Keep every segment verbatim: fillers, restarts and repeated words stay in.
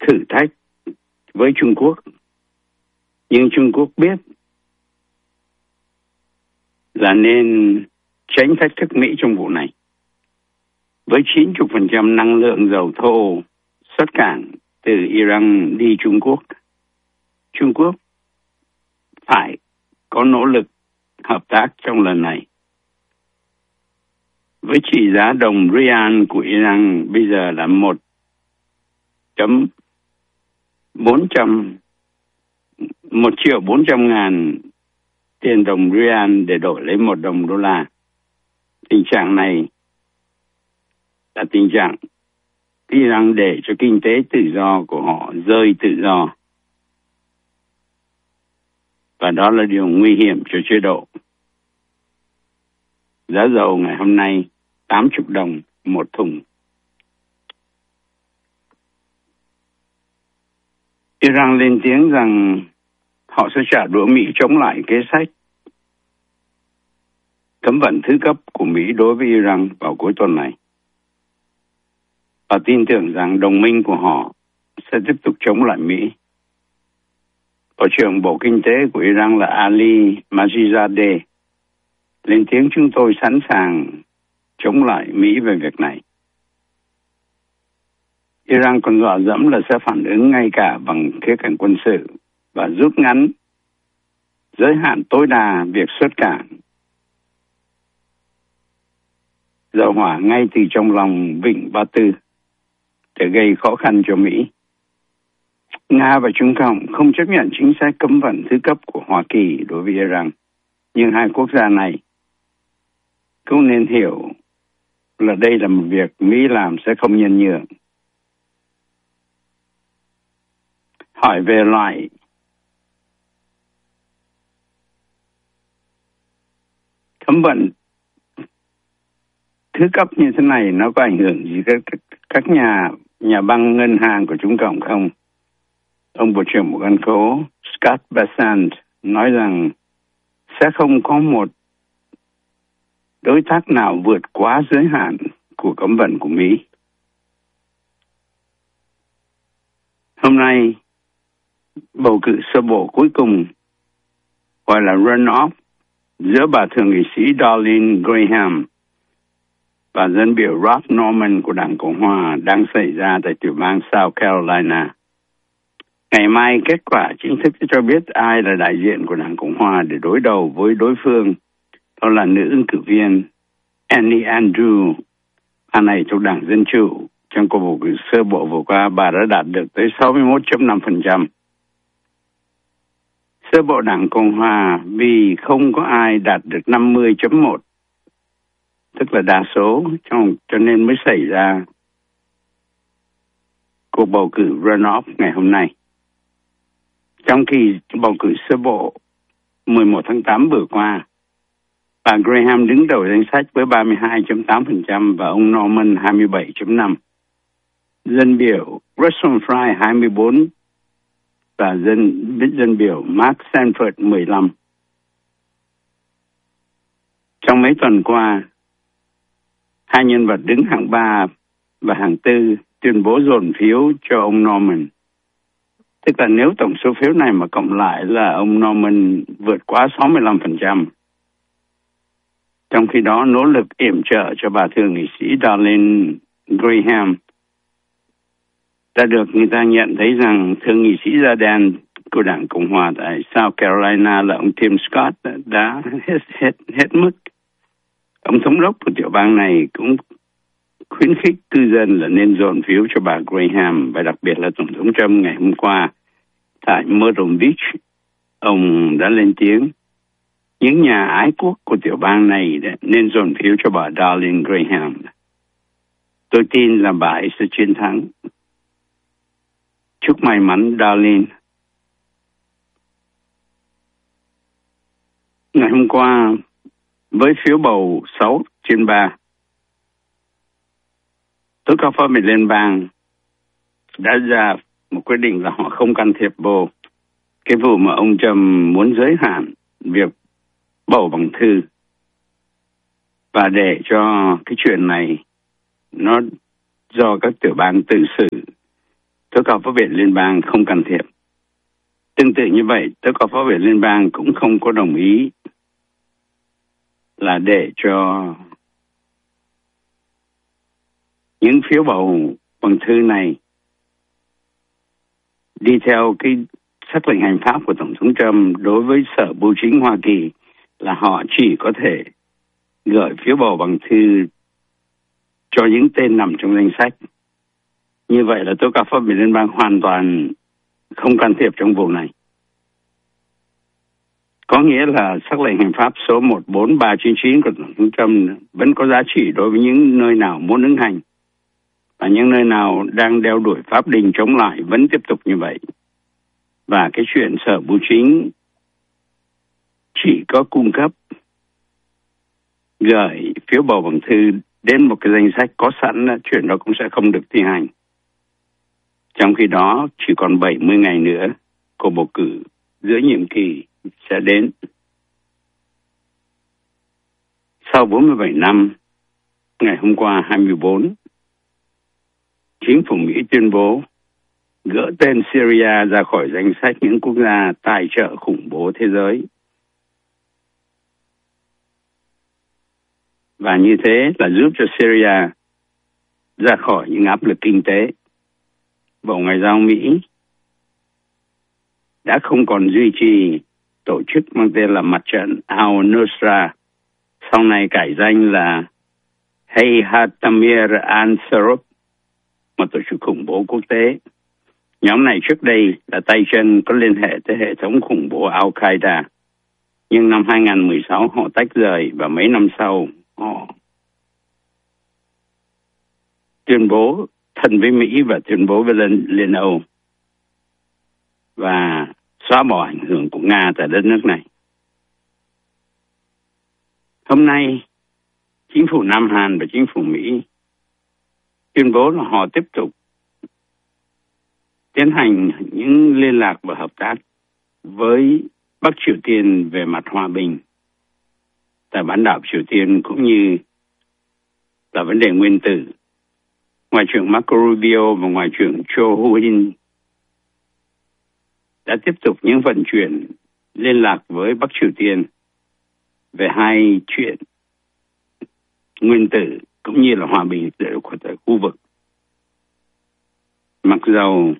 thử thách với Trung Quốc. Nhưng Trung Quốc biết là nên tránh thách thức Mỹ trong vụ này. Với chín mươi phần trăm năng lượng dầu thô xuất cảng từ Iran đi Trung Quốc, Trung Quốc phải có nỗ lực hợp tác trong lần này. Với trị giá đồng rial của Iran bây giờ là một chấm bốn trăm một triệu bốn trăm ngàn tiền đồng rial để đổi lấy một đồng đô la. Tình trạng này là tình trạng Iran để cho kinh tế tự do của họ rơi tự do. Và đó là điều nguy hiểm cho chế độ. Giá dầu ngày hôm nay tám mươi đồng một thùng. Iran lên tiếng rằng họ sẽ trả đũa Mỹ chống lại kế sách cấm vận thứ cấp của Mỹ đối với Iran vào cuối tuần này. Và tin tưởng rằng đồng minh của họ sẽ tiếp tục chống lại Mỹ. Bộ trưởng Bộ Kinh tế của Iran là Ali Majizadeh lên tiếng chúng tôi sẵn sàng chống lại Mỹ về việc này. Iran còn dọa dẫm là sẽ phản ứng ngay cả bằng khía cạnh quân sự và rút ngắn, giới hạn tối đa việc xuất cảng dầu hỏa ngay từ trong lòng vịnh Ba Tư để gây khó khăn cho Mỹ. Nga và Trung Cộng không chấp nhận chính sách cấm vận thứ cấp của Hoa Kỳ đối với Iran. Nhưng hai quốc gia này cũng nên hiểu là đây là một việc Mỹ làm sẽ không nhân nhượng. Hỏi về loại cấm vận thứ cấp như thế này nó có ảnh hưởng gì các các nhà nhà băng ngân hàng của Trung Cộng không? Ông Bộ trưởng Bộ Ngân khố Scott Bessent nói rằng sẽ không có một đối tác nào vượt quá giới hạn của cấm vận của Mỹ. Hôm nay, bầu cử sơ bộ cuối cùng gọi là run-off giữa bà thượng nghị sĩ Darlene Graham và dân biểu Rob Norman của Đảng Cộng Hòa đang xảy ra tại tiểu bang South Carolina. Ngày mai, kết quả chính thức cho biết ai là đại diện của Đảng Cộng Hòa để đối đầu với đối phương. Đó là nữ ứng cử viên Annie Andrews. Bà này thuộc Đảng Dân Chủ. Trong cuộc bầu cử sơ bộ vừa qua, bà đã đạt được tới sáu mươi mốt phẩy năm phần trăm. Sơ bộ Đảng Cộng Hòa vì không có ai đạt được năm mươi chấm một, tức là đa số, cho nên mới xảy ra cuộc bầu cử runoff ngày hôm nay. Trong khi bầu cử sơ bộ mười một tháng tám vừa qua, bà Graham đứng đầu danh sách với ba mươi hai phẩy tám phần trăm và ông Norman hai mươi bảy phẩy năm. Dân biểu Rosenfry hai mươi bốn và dân dân biểu Mark Sanford mười lăm. Trong mấy tuần qua, hai nhân vật đứng hạng ba và hạng tư tuyên bố dồn phiếu cho ông Norman. Tức là nếu tổng số phiếu này mà cộng lại là ông Norman vượt quá sáu mươi lăm phần trăm. Trong khi đó, nỗ lực yểm trợ cho bà thượng nghị sĩ Darlene Graham đã được người ta nhận thấy rằng thượng nghị sĩ da đen của Đảng Cộng Hòa tại South Carolina là ông Tim Scott đã hết, hết, hết mức. Ông thống đốc của tiểu bang này cũng khuyến khích cư dân là nên dồn phiếu cho bà Graham, và đặc biệt là Tổng thống Trump ngày hôm qua tại Myrtle Beach, ông đã lên tiếng những nhà ái quốc của tiểu bang này nên dồn phiếu cho bà Darlene Graham. Tôi tin là bà ấy sẽ chiến thắng. Chúc may mắn Darlene. Ngày hôm qua, với phiếu bầu sáu trên ba, tối cao pháp viện liên bang đã ra một quyết định là họ không can thiệp vào cái vụ mà ông Trump muốn giới hạn việc bầu bằng thư, và để cho cái chuyện này nó do các tiểu bang tự xử. tố cáo pháp viện liên bang không can thiệp. Tương tự như vậy, tố cáo pháp viện liên bang cũng không có đồng ý là để cho những phiếu bầu bằng thư này đi theo cái sắc lệnh hành pháp của Tổng thống Trump đối với Sở Bưu chính Hoa Kỳ là họ chỉ có thể gửi phiếu bầu bằng thư cho những tên nằm trong danh sách. Như vậy là tố cáo pháp viện liên bang hoàn toàn không can thiệp trong vụ này. Có nghĩa là sắc lệnh hành pháp số một bốn ba chín chín của Tổng thống Trump vẫn có giá trị đối với những nơi nào muốn ứng hành. Và những nơi nào đang đeo đuổi pháp đình chống lại vẫn tiếp tục như vậy. Và cái chuyện Sở Bưu chính chỉ có cung cấp gửi phiếu bầu bằng thư đến một cái danh sách có sẵn, chuyện đó cũng sẽ không được thi hành. Trong khi đó, chỉ còn bảy mươi ngày nữa, cuộc bầu cử giữa nhiệm kỳ sẽ đến. Sau bốn mươi bảy năm, ngày hôm qua hai mươi bốn, chính phủ Mỹ tuyên bố gỡ tên Syria ra khỏi danh sách những quốc gia tài trợ khủng bố thế giới. Và như thế là giúp cho Syria ra khỏi những áp lực kinh tế. Bộ Ngoại giao Mỹ đã không còn duy trì tổ chức mang tên là Mặt trận al-Nusra, sau này cải danh là Hayat Tamir Ansarut, một tổ chức khủng bố quốc tế. Nhóm này trước đây là tay chân có liên hệ tới hệ thống khủng bố Al-Qaeda. Nhưng năm hai không một sáu họ tách rời và mấy năm sau họ tuyên bố thân với Mỹ và tuyên bố với Liên, Liên Âu và xóa bỏ ảnh hưởng của Nga tại đất nước này. Hôm nay, chính phủ Nam Hàn và chính phủ Mỹ tuyên bố là họ tiếp tục tiến hành những liên lạc và hợp tác với Bắc Triều Tiên về mặt hòa bình tại bán đảo Triều Tiên cũng như là vấn đề nguyên tử. Ngoại trưởng Marco Rubio và Ngoại trưởng Cho Hu-in đã tiếp tục những vận chuyển liên lạc với Bắc Triều Tiên về hai chuyện nguyên tử cũng như là hòa bình của khu vực. Mặc dầu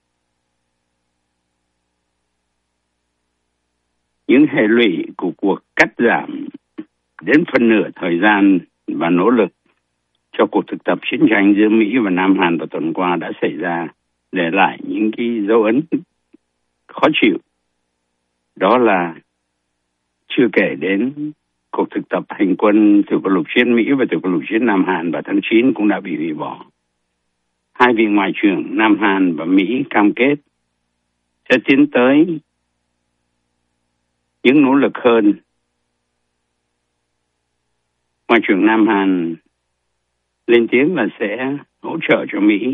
những hệ lụy của cuộc cắt giảm đến phân nửa thời gian và nỗ lực cho cuộc thực tập chiến tranh giữa Mỹ và Nam Hàn vào tuần qua đã xảy ra, để lại những cái dấu ấn khó chịu. Đó là chưa kể đến cuộc thực tập hành quân từ quân lục chiến Mỹ và từ quân lục chiến Nam Hàn vào tháng chín cũng đã bị hủy bỏ. Hai vị ngoại trưởng Nam Hàn và Mỹ cam kết sẽ tiến tới những nỗ lực hơn. Ngoại trưởng Nam Hàn lên tiếng là sẽ hỗ trợ cho Mỹ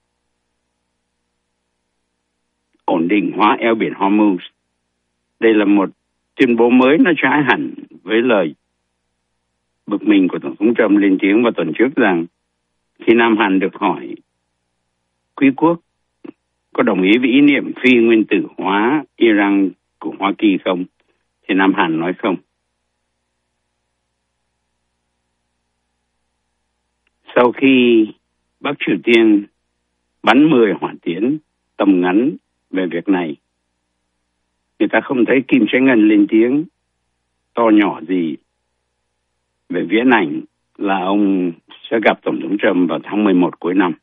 ổn định hóa eo biển Hormuz. Đây là một tuyên bố mới, nó trái hẳn với lời bực mình của Tổng thống Trump lên tiếng vào tuần trước rằng khi Nam Hàn được hỏi quý quốc có đồng ý với ý niệm phi nguyên tử hóa Iran của Hoa Kỳ không, thì Nam Hàn nói không. Sau khi Bắc Triều Tiên bắn mười hỏa tiễn tầm ngắn về việc này, người ta không thấy Kim Jong Un lên tiếng to nhỏ gì về viễn ảnh là ông sẽ gặp Tổng thống Trump vào tháng mười một cuối năm.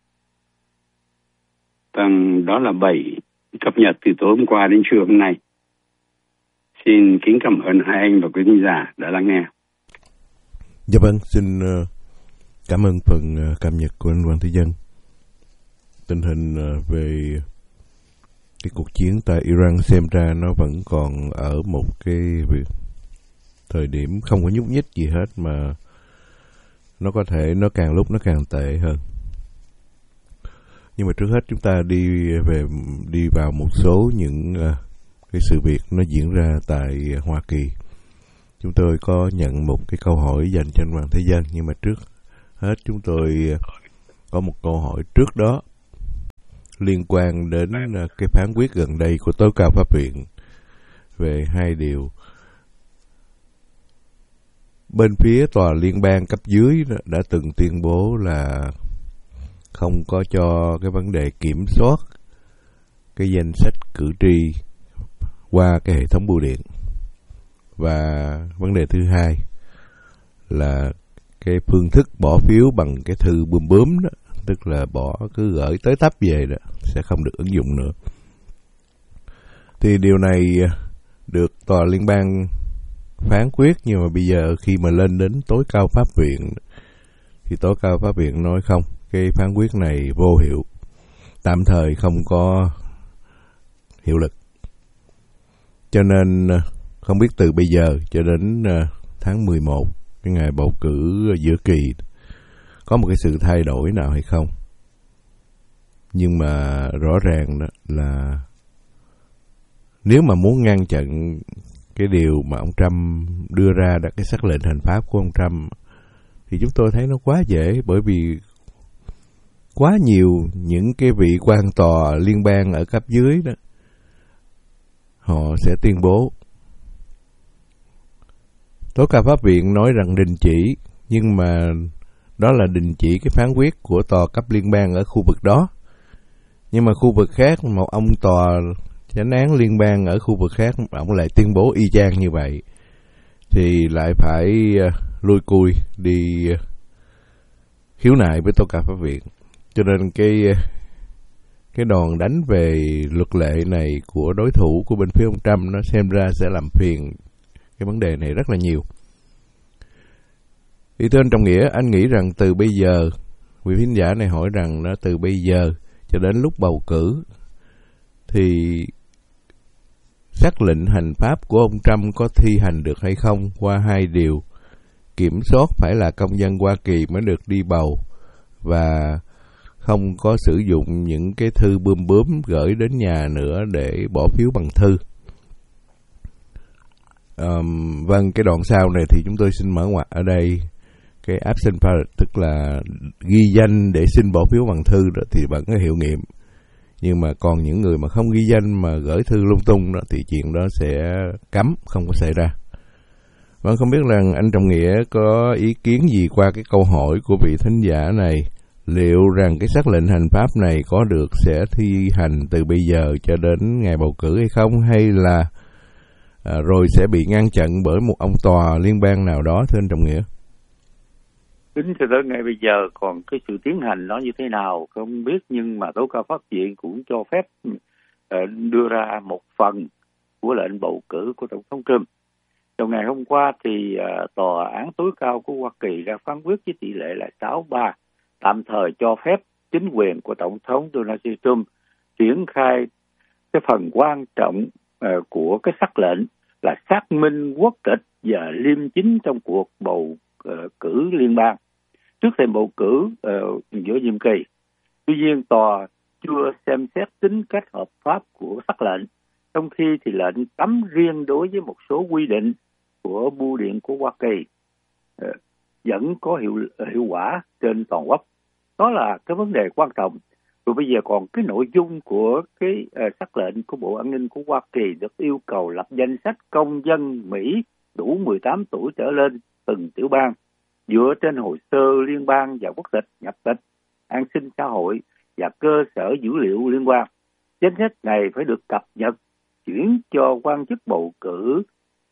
Vâng, đó là bảy cập nhật từ tối hôm qua đến trưa hôm nay. Xin kính cảm ơn hai anh và quý khán giả đã lắng nghe. Dạ vâng, xin cảm ơn phần cập nhật của anh Hoàng Thế Dân. Tình hình về cái cuộc chiến tại Iran xem ra nó vẫn còn ở một cái việc thời điểm không có nhúc nhích gì hết, mà nó có thể nó càng lúc nó càng tệ hơn. Nhưng mà trước hết chúng ta đi về đi vào một số những uh, cái sự việc nó diễn ra tại Hoa Kỳ. Chúng tôi có nhận một cái câu hỏi dành cho anh Hoàng Thế Dân, nhưng mà trước hết chúng tôi có một câu hỏi trước đó. liên quan đến cái phán quyết gần đây của tối cao pháp viện về hai điều. Bên phía tòa liên bang cấp dưới đã từng tuyên bố là không có cho cái vấn đề kiểm soát cái danh sách cử tri qua cái hệ thống bưu điện. Và vấn đề thứ hai là cái phương thức bỏ phiếu bằng cái thư bươm bướm đó, tức là bỏ cứ gửi tới tấp về đó, sẽ không được ứng dụng nữa. Thì điều này được tòa liên bang phán quyết, nhưng mà bây giờ khi mà lên đến tối cao pháp viện thì tối cao pháp viện nói không, cái phán quyết này vô hiệu, tạm thời không có hiệu lực. Cho nên không biết từ bây giờ cho đến tháng mười một, cái ngày bầu cử giữa kỳ, có một cái sự thay đổi nào hay không. Nhưng mà rõ ràng đó là nếu mà muốn ngăn chặn cái điều mà ông Trump đưa ra, đã cái sắc lệnh hành pháp của ông Trump, thì chúng tôi thấy nó quá dễ, bởi vì quá nhiều những cái vị quan tòa liên bang ở cấp dưới đó, họ sẽ tuyên bố. Tối cao pháp viện nói rằng đình chỉ, nhưng mà đó là đình chỉ cái phán quyết của tòa cấp liên bang ở khu vực đó. Nhưng mà khu vực khác, một ông tòa chánh án liên bang ở khu vực khác, ông lại tuyên bố y chang như vậy, thì lại phải lui cui đi khiếu nại với tối cao pháp viện. Cho nên cái cái đòn đánh về luật lệ này của đối thủ của bên phía ông Trump, nó xem ra sẽ làm phiền cái vấn đề này rất là nhiều. Thì thưa anh Trọng Nghĩa, anh nghĩ rằng từ bây giờ, vị khán giả này hỏi rằng nó từ bây giờ cho đến lúc bầu cử thì sắc lệnh hành pháp của ông Trump có thi hành được hay không qua hai điều: kiểm soát phải là công dân Hoa Kỳ mới được đi bầu, và không có sử dụng những cái thư bươm bướm gửi đến nhà nữa để bỏ phiếu bằng thư. Um, vâng, cái đoạn sau này thì chúng tôi xin mở ngoặt ở đây. Cái absent ballot, tức là ghi danh để xin bỏ phiếu bằng thư đó, thì vẫn có hiệu nghiệm. Nhưng mà còn những người mà không ghi danh mà gửi thư lung tung đó, thì chuyện đó sẽ cấm, không có xảy ra. Vâng, không biết rằng anh Trọng Nghĩa có ý kiến gì qua cái câu hỏi của vị thính giả này, liệu rằng cái sắc lệnh hành pháp này có được sẽ thi hành từ bây giờ cho đến ngày bầu cử hay không, hay là à, rồi sẽ bị ngăn chặn bởi một ông tòa liên bang nào đó, thưa anh Trọng Nghĩa? Tính cho tới ngày bây giờ còn cái sự tiến hành nó như thế nào không biết, nhưng mà tối cao pháp viện cũng cho phép uh, đưa ra một phần của lệnh bầu cử của Tổng thống Trump. Trong ngày hôm qua thì uh, tòa án tối cao của Hoa Kỳ ra phán quyết với tỷ lệ là sáu ba, tạm thời cho phép chính quyền của Tổng thống Donald Trump triển khai cái phần quan trọng uh, của cái sắc lệnh là xác minh quốc tịch và liêm chính trong cuộc bầu uh, cử liên bang trước thềm bầu cử uh, giữa nhiệm kỳ. Tuy nhiên, tòa chưa xem xét tính cách hợp pháp của sắc lệnh, trong khi thì lệnh cấm riêng đối với một số quy định của bưu điện của Hoa Kỳ uh, vẫn có hiệu hiệu quả trên toàn quốc. Đó là cái vấn đề quan trọng. Rồi bây giờ còn cái nội dung của cái uh, sắc lệnh của Bộ An ninh của Hoa Kỳ được yêu cầu lập danh sách công dân Mỹ đủ mười tám tuổi trở lên từng tiểu bang, dựa trên hồ sơ liên bang và quốc tịch, nhập tịch, an sinh xã hội và cơ sở dữ liệu liên quan. Danh sách này phải được cập nhật, chuyển cho quan chức bầu cử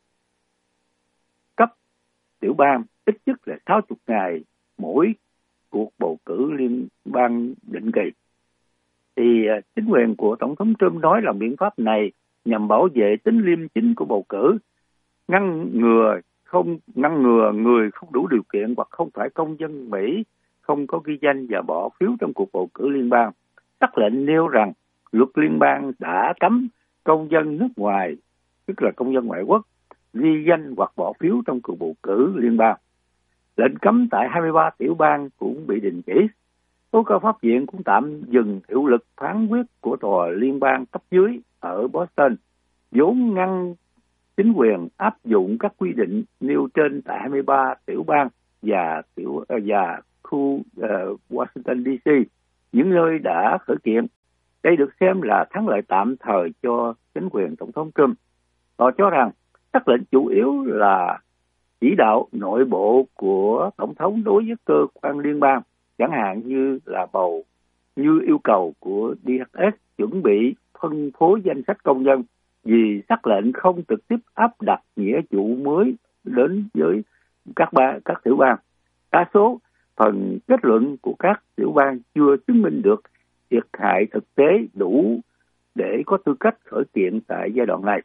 cấp tiểu bang ít nhất là sáu mươi ngày mỗi cuộc bầu cử liên bang định kỳ. Thì chính quyền của Tổng thống Trump nói là biện pháp này nhằm bảo vệ tính liêm chính của bầu cử, ngăn ngừa không ngăn ngừa người không đủ điều kiện hoặc không phải công dân Mỹ không có ghi danh và bỏ phiếu trong cuộc bầu cử liên bang. Sắc lệnh nêu rằng luật liên bang đã cấm công dân nước ngoài, tức là công dân ngoại quốc, ghi danh hoặc bỏ phiếu trong cuộc bầu cử liên bang. Lệnh cấm tại hai mươi ba tiểu bang cũng bị đình chỉ. Tối cao pháp viện cũng tạm dừng hiệu lực phán quyết của tòa liên bang cấp dưới ở Boston, vốn ngăn chính quyền áp dụng các quy định nêu trên tại hai mươi ba tiểu bang và tiểu và khu uh, Washington đê xê, những nơi đã khởi kiện. Đây được xem là thắng lợi tạm thời cho chính quyền Tổng thống Trump. Họ cho rằng sắc lệnh chủ yếu là chỉ đạo nội bộ của Tổng thống đối với cơ quan liên bang, chẳng hạn như là bầu như yêu cầu của đê hát ét chuẩn bị phân phối danh sách công dân, vì sắc lệnh không trực tiếp áp đặt nghĩa vụ mới đến với các ba các tiểu bang. Đa số phần kết luận của các tiểu bang chưa chứng minh được thiệt hại thực tế đủ để có tư cách khởi kiện tại giai đoạn này.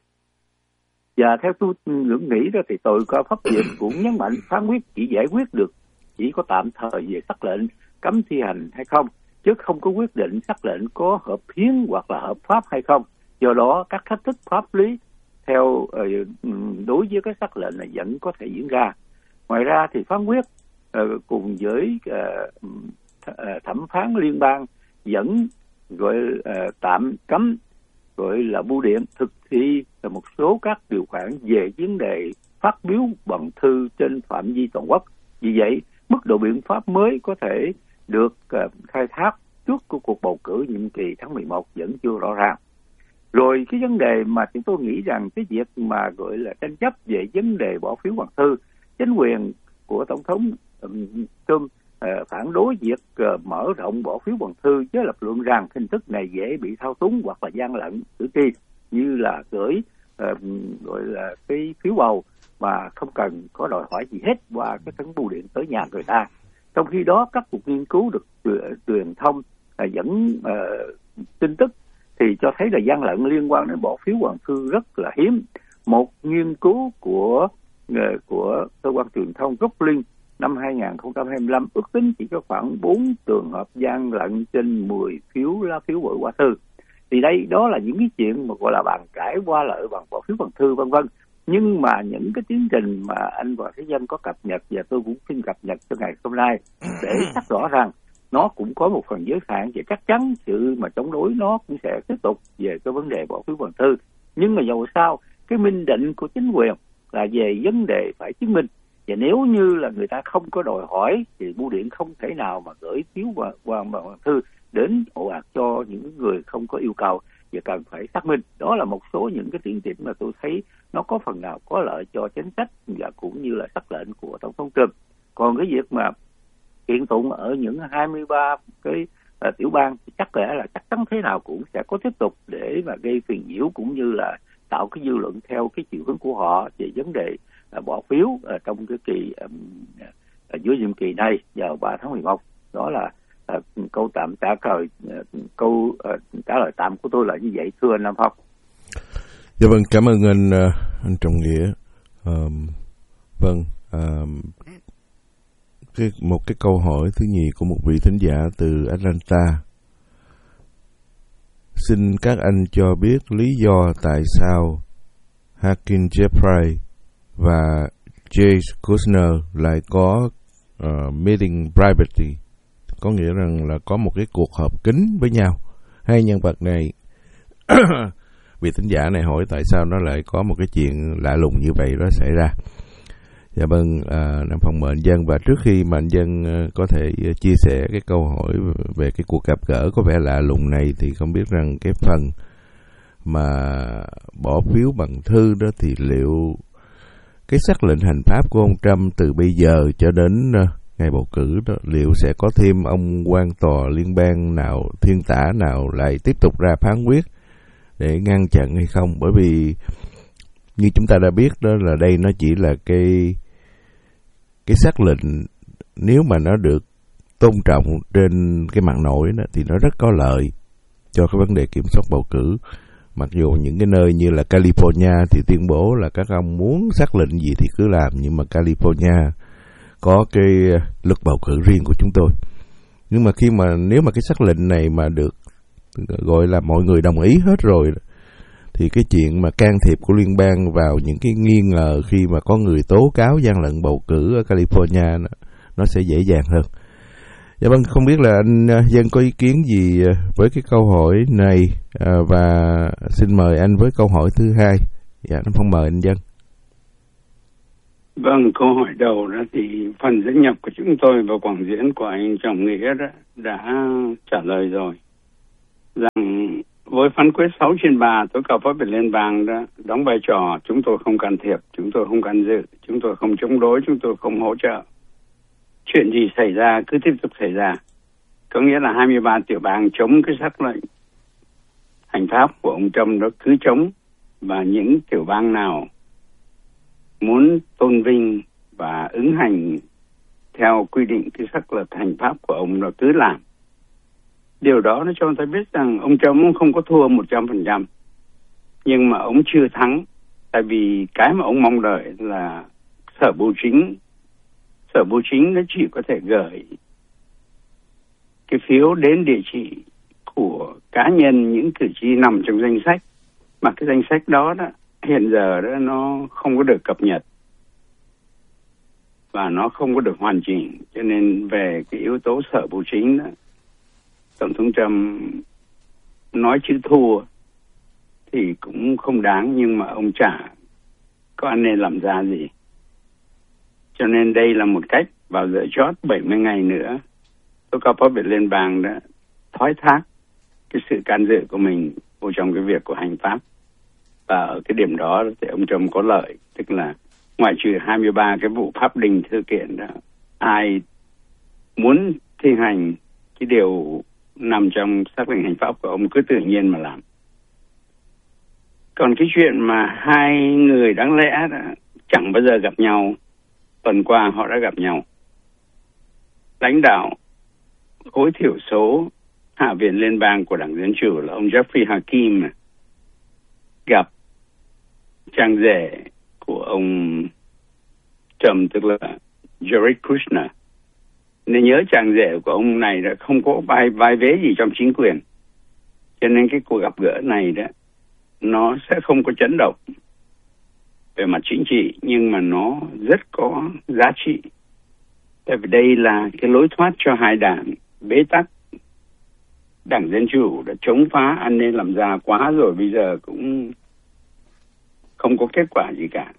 Và theo tôi ngưỡng nghĩ đó thì tội cao pháp viện cũng nhấn mạnh phán quyết chỉ giải quyết được chỉ có tạm thời về sắc lệnh cấm thi hành hay không, chứ không có quyết định sắc lệnh có hợp hiến hoặc là hợp pháp hay không. Do đó các thách thức pháp lý theo đối với cái sắc lệnh này vẫn có thể diễn ra. Ngoài ra thì phán quyết uh, cùng với uh, thẩm phán liên bang vẫn gọi uh, tạm cấm gọi là bưu điện thực thi là một số các điều khoản về vấn đề phát biểu bằng thư trên phạm vi toàn quốc. Vì vậy, mức độ biện pháp mới có thể được uh, khai thác trước của cuộc bầu cử nhiệm kỳ tháng mười một vẫn chưa rõ ràng. Rồi cái vấn đề mà chúng tôi nghĩ rằng cái việc mà gọi là tranh chấp về vấn đề bỏ phiếu bằng thư, chính quyền của Tổng thống um, Trump uh, phản đối việc uh, mở rộng bỏ phiếu bằng thư với lập luận rằng hình thức này dễ bị thao túng hoặc là gian lận cử tri, như là gửi uh, gọi là cái phiếu bầu mà không cần có đòi hỏi gì hết qua cái tấm bưu điện tới nhà người ta. Trong khi đó các cuộc nghiên cứu được truyền thông uh, dẫn uh, tin tức thì cho thấy là gian lận liên quan đến bỏ phiếu bằng thư rất là hiếm. Một nghiên cứu của của cơ quan truyền thông Rockling năm hai không hai lăm ước tính chỉ có khoảng bốn trường hợp gian lận trên mười phiếu lá phiếu bầu qua thư. Thì đây đó là những cái chuyện mà gọi là bàn cãi qua lợi bằng bỏ phiếu bằng thư vân vân. Nhưng mà những cái tiến trình mà anh và thế dân có cập nhật, và tôi cũng xin cập nhật cho ngày hôm nay để xác rõ rằng nó cũng có một phần giới hạn, và chắc chắn sự mà chống đối nó cũng sẽ tiếp tục về cái vấn đề bỏ phiếu bằng thư. Nhưng mà dầu sao, cái minh định của chính quyền là về vấn đề phải chứng minh, và nếu như là người ta không có đòi hỏi thì bưu điện không thể nào mà gửi phiếu qua, qua bằng thư đến ồ ạt cho những người không có yêu cầu, và cần phải xác minh. Đó là một số những cái tiến triển mà tôi thấy nó có phần nào có lợi cho chính sách và cũng như là sắc lệnh của Tổng thống Trump. Còn cái việc mà kiện tụng ở những hai mươi ba cái uh, tiểu bang thì chắc lẽ là chắc chắn thế nào cũng sẽ có tiếp tục để mà gây phiền nhiễu cũng như là tạo cái dư luận theo cái chiều hướng của họ về vấn đề uh, bỏ phiếu uh, trong cái kỳ um, uh, giữa nhiệm kỳ này vào ba tháng mười một. Đó là uh, câu tạm trả lời uh, câu uh, trả lời tạm của tôi là như vậy, thưa anh Nam Phong. Dạ vâng, cảm ơn anh uh, anh Trọng Nghĩa. Um, vâng. Um, Cái, một cái câu hỏi thứ nhì của một vị thính giả từ Atlanta. Xin các anh cho biết lý do tại sao Hakeem Jeffrey và Jay Kushner lại có uh, meeting privately, có nghĩa rằng là có một cái cuộc họp kín với nhau. Hai nhân vật này, vị thính giả này hỏi tại sao nó lại có một cái chuyện lạ lùng như vậy đó xảy ra. Dạ vâng, à, Nam Phong mời anh Dân, và trước khi mà anh Dân uh, có thể uh, chia sẻ cái câu hỏi về cái cuộc gặp gỡ có vẻ lạ lùng này, thì không biết rằng cái phần mà bỏ phiếu bằng thư đó thì liệu cái sắc lệnh hành pháp của ông Trump từ bây giờ cho đến uh, ngày bầu cử đó, liệu sẽ có thêm ông quan tòa liên bang nào, thiên tả nào lại tiếp tục ra phán quyết để ngăn chặn hay không? Bởi vì như chúng ta đã biết đó là đây nó chỉ là cái cái sắc lệnh, nếu mà nó được tôn trọng trên cái mạng nội đó, thì nó rất có lợi cho cái vấn đề kiểm soát bầu cử. Mặc dù những cái nơi như là California thì tuyên bố là các ông muốn sắc lệnh gì thì cứ làm, nhưng mà California có cái luật bầu cử riêng của chúng tôi. Nhưng mà khi mà nếu mà cái sắc lệnh này mà được gọi là mọi người đồng ý hết rồi, thì cái chuyện mà can thiệp của liên bang vào những cái nghi ngờ khi mà có người tố cáo gian lận bầu cử ở California nó, nó sẽ dễ dàng hơn. Dạ vâng, không biết là anh Dân có ý kiến gì với cái câu hỏi này, à, và xin mời anh với câu hỏi thứ hai. Dạ, nó không mời anh Dân. Vâng, câu hỏi đầu đó thì phần dẫn nhập của chúng tôi và quảng diễn của anh Trọng Nghĩa đó đã trả lời rồi. Rằng với phán quyết sáu trên ba, tối cao pháp viện liên bang đó đóng vai trò chúng tôi không can thiệp, chúng tôi không can dự, chúng tôi không chống đối, chúng tôi không hỗ trợ. Chuyện gì xảy ra cứ tiếp tục xảy ra. Có nghĩa là hai mươi ba tiểu bang chống cái sắc lệnh hành pháp của ông Trump đó cứ chống, và những tiểu bang nào muốn tôn vinh và ứng hành theo quy định cái sắc lệnh hành pháp của ông nó cứ làm. Điều đó nó cho ta biết rằng ông Trump không có thua một trăm phần trăm, nhưng mà ông chưa thắng, tại vì cái mà ông mong đợi là sở bưu chính, sở bưu chính nó chỉ có thể gửi cái phiếu đến địa chỉ của cá nhân những cử tri nằm trong danh sách, mà cái danh sách đó đó hiện giờ đó nó không có được cập nhật và nó không có được hoàn chỉnh, cho nên về cái yếu tố sở bưu chính đó, Tổng thống Trump nói chữ thua thì cũng không đáng, nhưng mà ông chả có anh nên làm ra gì. Cho nên đây là một cách vào giờ chót bảy mươi ngày nữa, tối cao pháp viện liên bang đã thoái thác cái sự can dự của mình vào trong cái việc của hành pháp. Và ở cái điểm đó thì ông Trump có lợi, tức là ngoại trừ hai mươi ba cái vụ pháp đình thư kiện đó, ai muốn thi hành cái điều nằm trong sắc lệnh hành pháp của ông cứ tự nhiên mà làm. Còn cái chuyện mà hai người đáng lẽ đã chẳng bao giờ gặp nhau, tuần qua họ đã gặp nhau. Lãnh đạo khối thiểu số Hạ viện Liên bang của Đảng Dân Chủ là ông Jeffrey Hakeem gặp chàng rể của ông Trump, tức là Jared Kushner. Nên nhớ chàng rể của ông này đã không có vai, vai vế gì trong chính quyền. Cho nên cái cuộc gặp gỡ này đó, nó sẽ không có chấn động về mặt chính trị, nhưng mà nó rất có giá trị. Tại vì đây là cái lối thoát cho hai đảng bế tắc. Đảng Dân Chủ đã chống phá an ninh làm ra quá rồi, bây giờ cũng không có kết quả gì cả.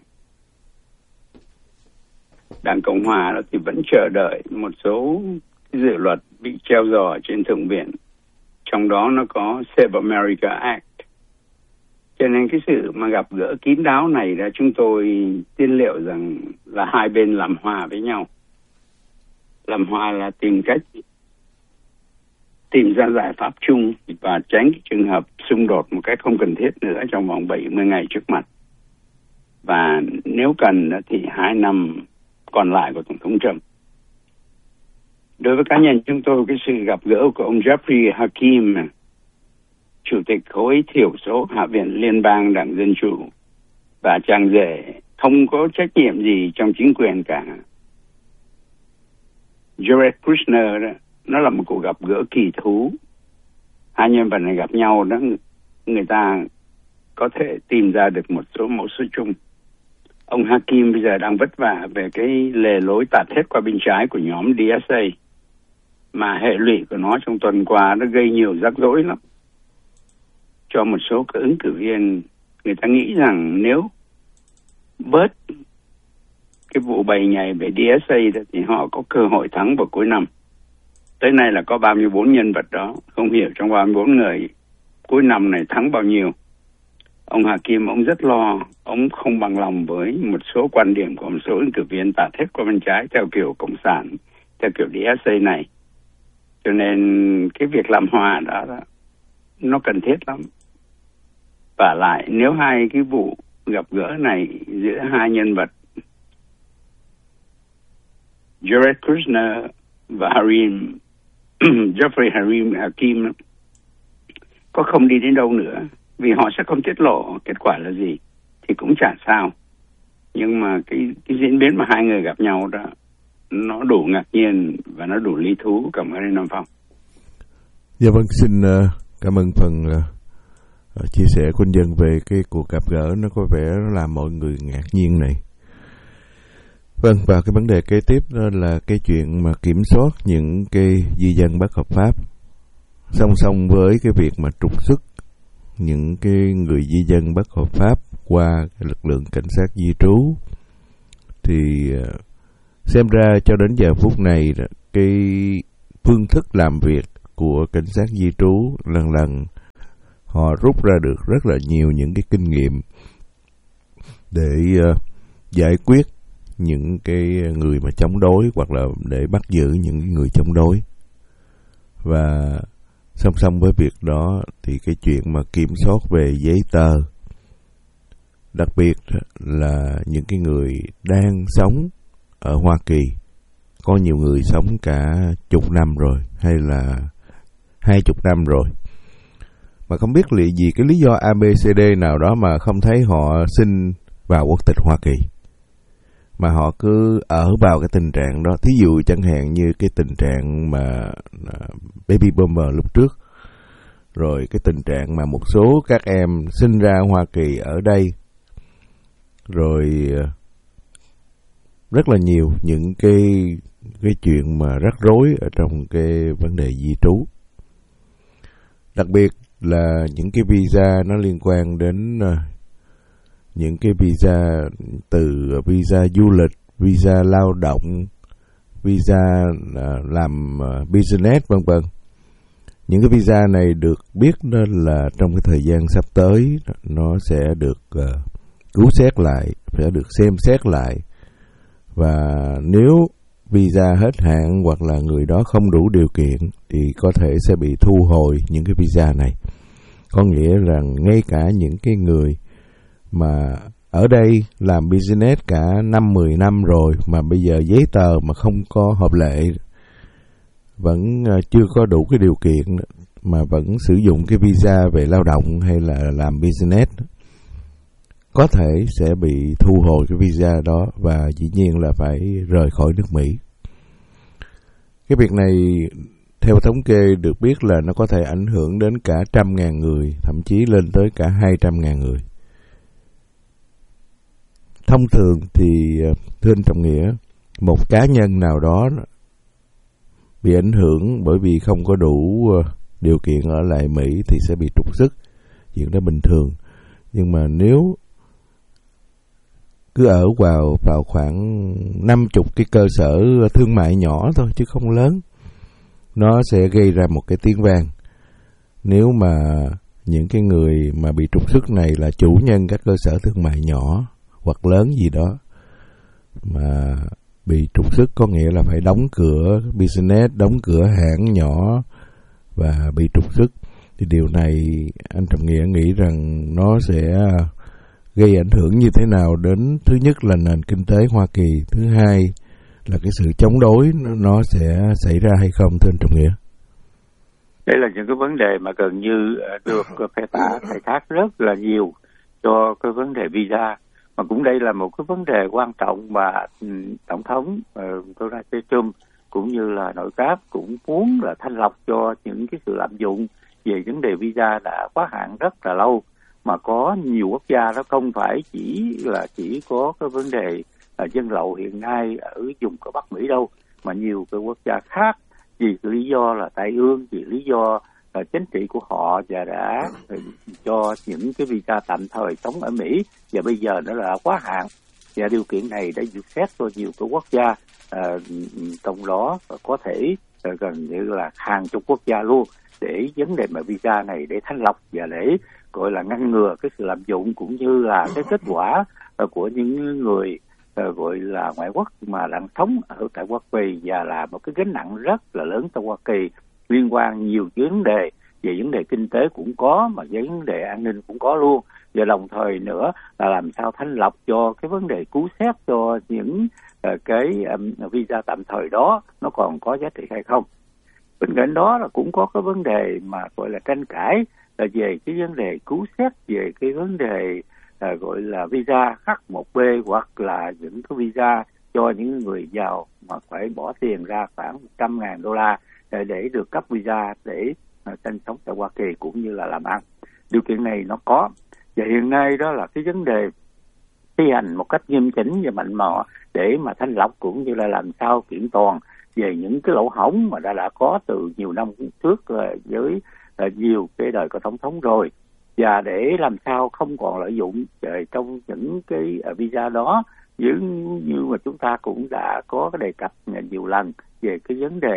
Đảng Cộng Hòa đó thì vẫn chờ đợi một số dự luật bị treo giò trên Thượng viện. Trong đó nó có Save America Act. Cho nên cái sự mà gặp gỡ kín đáo này đã chúng tôi tiên liệu rằng là hai bên làm hòa với nhau. Làm hòa là tìm cách tìm ra giải pháp chung và tránh cái trường hợp xung đột một cách không cần thiết nữa trong vòng bảy mươi ngày trước mặt. Và nếu cần thì hai năm còn lại của Tổng thống Trump. Đối với cá nhân chúng tôi, cái sự gặp gỡ của ông Jeffrey Hakeem, Chủ tịch khối thiểu số Hạ viện Liên bang Đảng Dân Chủ, và chàng rể không có trách nhiệm gì trong chính quyền cả, Jared Kushner đó, nó là một cuộc gặp gỡ kỳ thú. Hai nhân vật này gặp nhau đó, người ta có thể tìm ra được một số mẫu số chung. Ông Hakeem bây giờ đang vất vả về cái lề lối tạt hết qua bên trái của nhóm đê ét a, mà hệ lụy của nó trong tuần qua nó gây nhiều rắc rối lắm cho một số các ứng cử viên. Người ta nghĩ rằng nếu bớt cái vụ bày nhảy về đê ét a đó, thì họ có cơ hội thắng vào cuối năm. Tới nay là có ba mươi bốn nhân vật đó, không hiểu trong ba mươi bốn người cuối năm này thắng bao nhiêu. Ông Hakeem, ông rất lo, ông không bằng lòng với một số quan điểm của một số ứng cử viên tạt hết qua bên trái theo kiểu Cộng sản, theo kiểu đê ét a này. Cho nên cái việc làm hòa đó, đó nó cần thiết lắm. Và lại nếu hai cái vụ gặp gỡ này giữa hai nhân vật Jared Kushner và Hakeem, Jeffrey Hakeem, Hakeem có không đi đến đâu nữa, vì họ sẽ không tiết lộ kết quả là gì thì cũng chả sao. Nhưng mà cái, cái diễn biến mà hai người gặp nhau đó, nó đủ ngạc nhiên và nó đủ lý thú. Cảm ơn anh Nam Phong. Dạ vâng, xin uh, cảm ơn phần uh, chia sẻ của anh Dân về cái cuộc gặp gỡ nó có vẻ nó làm mọi người ngạc nhiên này. Vâng, và cái vấn đề kế tiếp đó là cái chuyện mà kiểm soát những cái di dân bất hợp pháp, song song với cái việc mà trục xuất những cái người di dân bất hợp pháp qua cái lực lượng cảnh sát di trú. Thì uh, xem ra cho đến giờ phút này cái phương thức làm việc của cảnh sát di trú lần lần họ rút ra được rất là nhiều những cái kinh nghiệm để uh, giải quyết những cái người mà chống đối, hoặc là để bắt giữ những người chống đối. Và song song với việc đó thì cái chuyện mà kiểm soát về giấy tờ, đặc biệt là những cái người đang sống ở Hoa Kỳ, có nhiều người sống cả chục năm rồi hay là hai chục năm rồi, mà không biết là vì cái lý do a bê xê đê nào đó mà không thấy họ xin vào quốc tịch Hoa Kỳ, mà họ cứ ở vào cái tình trạng đó. Thí dụ chẳng hạn như cái tình trạng mà baby boomer lúc trước, rồi cái tình trạng mà một số các em sinh ra Hoa Kỳ ở đây, rồi rất là nhiều những cái cái chuyện mà rắc rối ở trong cái vấn đề di trú. Đặc biệt là những cái visa nó liên quan đến uh, những cái visa từ visa du lịch, visa lao động, visa uh, làm uh, business vân vân. Những cái visa này được biết đó là trong cái thời gian sắp tới nó sẽ được uh, cứu xét lại, sẽ được xem xét lại, và nếu visa hết hạn hoặc là người đó không đủ điều kiện thì có thể sẽ bị thu hồi những cái visa này. Có nghĩa rằng ngay cả những cái người mà ở đây làm business cả năm mười năm rồi mà bây giờ giấy tờ mà không có hợp lệ, vẫn chưa có đủ cái điều kiện mà vẫn sử dụng cái visa về lao động hay là làm business, có thể sẽ bị thu hồi cái visa đó và dĩ nhiên là phải rời khỏi nước Mỹ. Cái việc này theo thống kê được biết là nó có thể ảnh hưởng đến cả trăm ngàn người, thậm chí lên tới cả hai trăm ngàn người. Thông thường thì thưa anh Trọng Nghĩa, một cá nhân nào đó bị ảnh hưởng bởi vì không có đủ điều kiện ở lại Mỹ thì sẽ bị trục xuất, chuyện đó bình thường. Nhưng mà nếu cứ ở vào vào khoảng năm chục cái cơ sở thương mại nhỏ thôi chứ không lớn, nó sẽ gây ra một cái tiếng vang. Nếu mà những cái người mà bị trục xuất này là chủ nhân các cơ sở thương mại nhỏ hoặc lớn gì đó mà bị trục xuất, có nghĩa là phải đóng cửa business, đóng cửa hãng nhỏ và bị trục xuất, thì điều này anh Trọng Nghĩa nghĩ rằng nó sẽ gây ảnh hưởng như thế nào đến, thứ nhất là nền kinh tế Hoa Kỳ, thứ hai là cái sự chống đối nó sẽ xảy ra hay không, thưa anh Trọng Nghĩa? Đây là những cái vấn đề mà gần như được phê tả khai thác rất là nhiều cho cái vấn đề visa, mà cũng đây là một cái vấn đề quan trọng mà Tổng thống uh, Donald Trump cũng như là nội các cũng muốn là thanh lọc cho những cái sự lạm dụng về vấn đề visa đã quá hạn rất là lâu, mà có nhiều quốc gia đó không phải chỉ là chỉ có cái vấn đề uh, dân lậu hiện nay ở vùng của Bắc Mỹ đâu, mà nhiều cái quốc gia khác vì cái lý do là tai ương, vì lý do uh, chính trị của họ và đã uh, cho những cái visa tạm thời sống ở Mỹ và bây giờ nó là quá hạn, và điều kiện này đã duyệt xét cho nhiều cái quốc gia, uh, trong đó có thể uh, gần như là hàng chục quốc gia luôn, để vấn đề mà visa này để thanh lọc và để gọi là ngăn ngừa cái sự lạm dụng, cũng như là cái kết quả uh, của những người uh, gọi là ngoại quốc mà đang sống ở tại Hoa Kỳ, và là một cái gánh nặng rất là lớn tại Hoa Kỳ, liên quan nhiều vấn đề về vấn đề kinh tế cũng có, mà vấn đề an ninh cũng có luôn, và đồng thời nữa là làm sao thanh lọc cho cái vấn đề cứu xét cho những uh, cái um, visa tạm thời đó nó còn có giá trị hay không. Bên cạnh đó là cũng có cái vấn đề mà gọi là tranh cãi là về cái vấn đề cứu xét về cái vấn đề uh, gọi là visa H một B hoặc là những cái visa cho những người giàu mà phải bỏ tiền ra khoảng một trăm ngàn đô la để, để được cấp visa để uh, sinh sống tại Hoa Kỳ cũng như là làm ăn. Điều kiện này nó có, và hiện nay đó là cái vấn đề thi hành một cách nghiêm chỉnh và mạnh mẽ để mà thanh lọc cũng như là làm sao kiện toàn về những cái lỗ hổng mà đã đã có từ nhiều năm trước với nhiều cái đời của tổng thống rồi, và để làm sao không còn lợi dụng trong những cái visa đó, như như mà chúng ta cũng đã có cái đề cập nhiều lần về cái vấn đề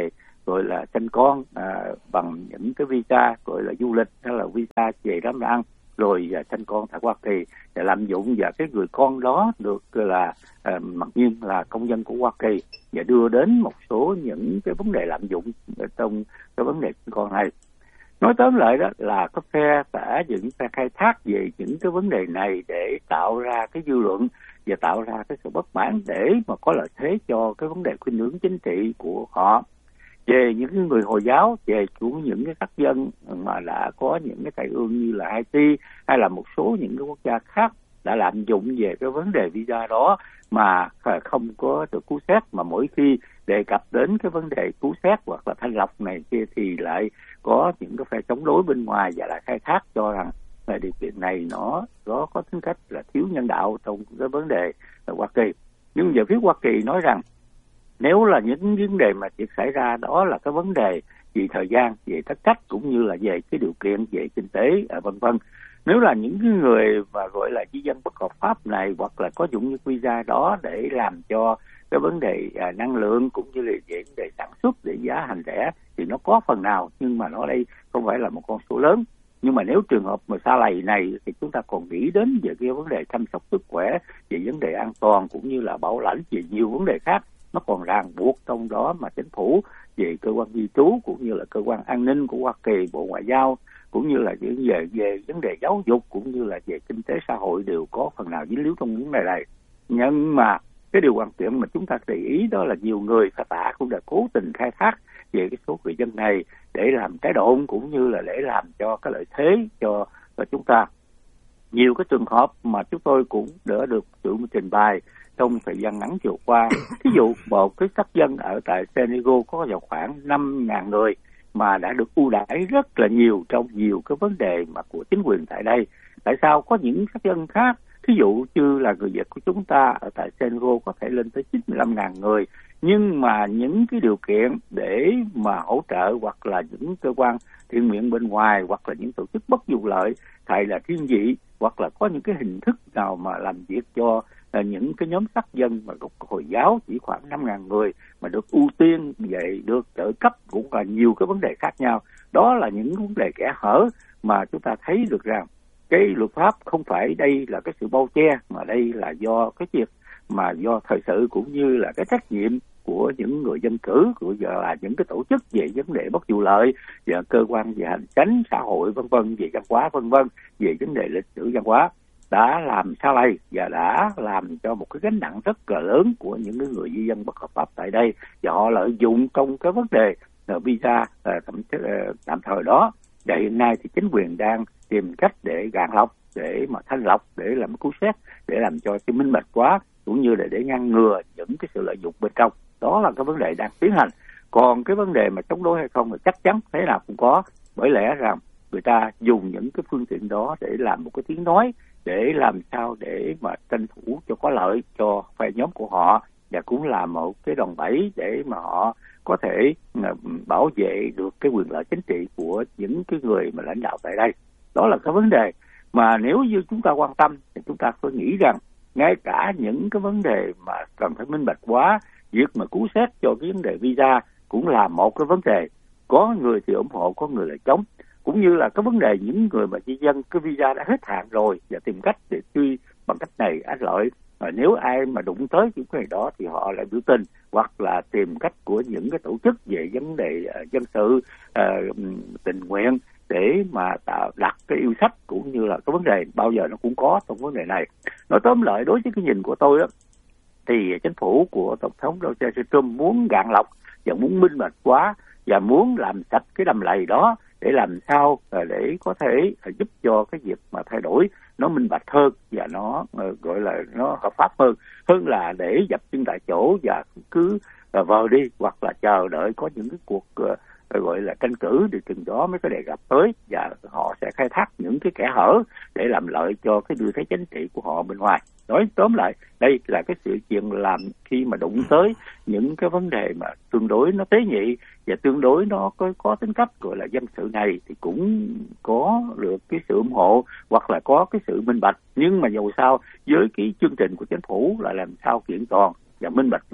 gọi là sanh con à, bằng những cái visa gọi là du lịch hay là visa về đám ăn, rồi à, sanh con tại Hoa Kỳ để lạm dụng, và cái người con đó được là à, mặc nhiên là công dân của Hoa Kỳ, và đưa đến một số những cái vấn đề lạm dụng trong cái vấn đề sinh con này. Nói tóm lại đó là có phe đã những phe khai thác về những cái vấn đề này để tạo ra cái dư luận và tạo ra cái sự bất mãn để mà có lợi thế cho cái vấn đề khuynh hướng chính trị của họ. Về những cái người Hồi giáo, về của những cái các dân mà đã có những cái tai ương như là Haiti hay là một số những cái quốc gia khác đã lạm dụng về cái vấn đề visa đó mà không có được cứu xét, mà mỗi khi đề cập đến cái vấn đề cứu xét hoặc là thanh lọc này kia thì lại có những cái phe chống đối bên ngoài và lại khai thác cho rằng là điều kiện này nó có có tính cách là thiếu nhân đạo trong cái vấn đề ở Hoa Kỳ. Nhưng về phía Hoa Kỳ nói rằng nếu là những vấn đề mà việc xảy ra đó là cái vấn đề về thời gian, về tất cách cũng như là về cái điều kiện về kinh tế vân vân. Nếu là những cái người mà gọi là di dân bất hợp pháp này hoặc là có dụng những visa đó để làm cho cái vấn đề à, năng lượng cũng như là về vấn đề sản xuất để giá thành rẻ thì nó có phần nào, nhưng mà nó đây không phải là một con số lớn. Nhưng mà nếu trường hợp mà xa lầy này thì chúng ta còn nghĩ đến về cái vấn đề chăm sóc sức khỏe, về vấn đề an toàn cũng như là bảo lãnh, về nhiều vấn đề khác nó còn ràng buộc trong đó mà chính phủ về cơ quan di trú cũng như là cơ quan an ninh của Hoa Kỳ, Bộ Ngoại giao cũng như là về về, về vấn đề giáo dục cũng như là về kinh tế xã hội đều có phần nào dính líu trong vấn đề này. Nhưng mà cái điều quan trọng mà chúng ta để ý đó là nhiều người phá tả cũng đã cố tình khai thác về cái số người dân này để làm trái độn cũng như là để làm cho cái lợi thế cho, cho chúng ta. Nhiều cái trường hợp mà chúng tôi cũng đã được tự trình bày trong thời gian ngắn vừa qua. Ví dụ một cái sắc dân ở tại San Diego có vào khoảng năm nghìn người mà đã được ưu đãi rất là nhiều trong nhiều cái vấn đề mà của chính quyền tại đây. Tại sao có những sắc dân khác, ví dụ như là người Việt của chúng ta ở tại San Diego có thể lên tới chín mươi lăm nghìn người, nhưng mà những cái điều kiện để mà hỗ trợ hoặc là những cơ quan thiện nguyện bên ngoài hoặc là những tổ chức bất vụ lợi hay là thiên vị hoặc là có những cái hình thức nào mà làm việc cho là những cái nhóm sắc dân mà gốc Hồi giáo chỉ khoảng năm nghìn người mà được ưu tiên về được trợ cấp cũng là nhiều cái vấn đề khác nhau. Đó là những vấn đề kẽ hở mà chúng ta thấy được rằng cái luật pháp không phải đây là cái sự bao che, mà đây là do cái việc mà do thời sự cũng như là cái trách nhiệm của những người dân cử, của là những cái tổ chức về vấn đề bất vụ lợi, và cơ quan về hành chánh xã hội vân vân, về văn hóa vân vân, về vấn đề lịch sử văn hóa đã làm sao lây và đã làm cho một cái gánh nặng rất là lớn của những người di dân bất hợp pháp tại đây, và họ lợi dụng trong cái vấn đề visa tạm, tạm thời đó. Và hiện nay thì chính quyền đang tìm cách để gạn lọc, để mà thanh lọc, để làm cứu xét, để làm cho cái minh bạch quá, cũng như là để ngăn ngừa những cái sự lợi dụng bên trong. Đó là cái vấn đề đang tiến hành. Còn cái vấn đề mà chống đối hay không thì chắc chắn thế nào cũng có, bởi lẽ rằng người ta dùng những cái phương tiện đó để làm một cái tiếng nói, để làm sao để mà tranh thủ cho có lợi cho phe nhóm của họ, và cũng là một cái đòn bẩy để mà họ có thể bảo vệ được cái quyền lợi chính trị của những cái người mà lãnh đạo tại đây. Đó là cái vấn đề mà nếu như chúng ta quan tâm thì chúng ta phải nghĩ rằng ngay cả những cái vấn đề mà cần phải minh bạch quá, việc mà cứu xét cho cái vấn đề visa cũng là một cái vấn đề. Có người thì ủng hộ, có người là chống. Cũng như là cái vấn đề những người mà di dân cái visa đã hết hạn rồi và tìm cách để truy bằng cách này ích lợi. Và nếu ai mà đụng tới những cái đó thì họ lại biểu tình hoặc là tìm cách của những cái tổ chức về vấn đề uh, dân sự uh, tình nguyện để mà tạo đặt cái yêu sách, cũng như là cái vấn đề bao giờ nó cũng có trong vấn đề này. Nói tóm lại, đối với cái nhìn của tôi đó, thì chính phủ của Tổng thống Donald Trump muốn gạn lọc và muốn minh bạch quá và muốn làm sạch cái đầm lầy đó để làm sao để có thể giúp cho cái việc mà thay đổi nó minh bạch hơn và nó gọi là nó hợp pháp hơn, hơn là để dập chân tại chỗ và cứ vờ đi hoặc là chờ đợi có những cái cuộc gọi là tranh cử thì chừng đó mới có đề gặp tới, và họ sẽ khai thác những cái kẽ hở để làm lợi cho cái đưa thế chính trị của họ bên ngoài. Nói tóm lại, đây là cái sự chuyện làm khi mà đụng tới những cái vấn đề mà tương đối nó tế nhị và tương đối nó có, có tính cách gọi là dân sự này thì cũng có được cái sự ủng hộ hoặc là có cái sự minh bạch. Nhưng mà dù sao với cái chương trình của chính phủ là làm sao kiện toàn và minh bạch quá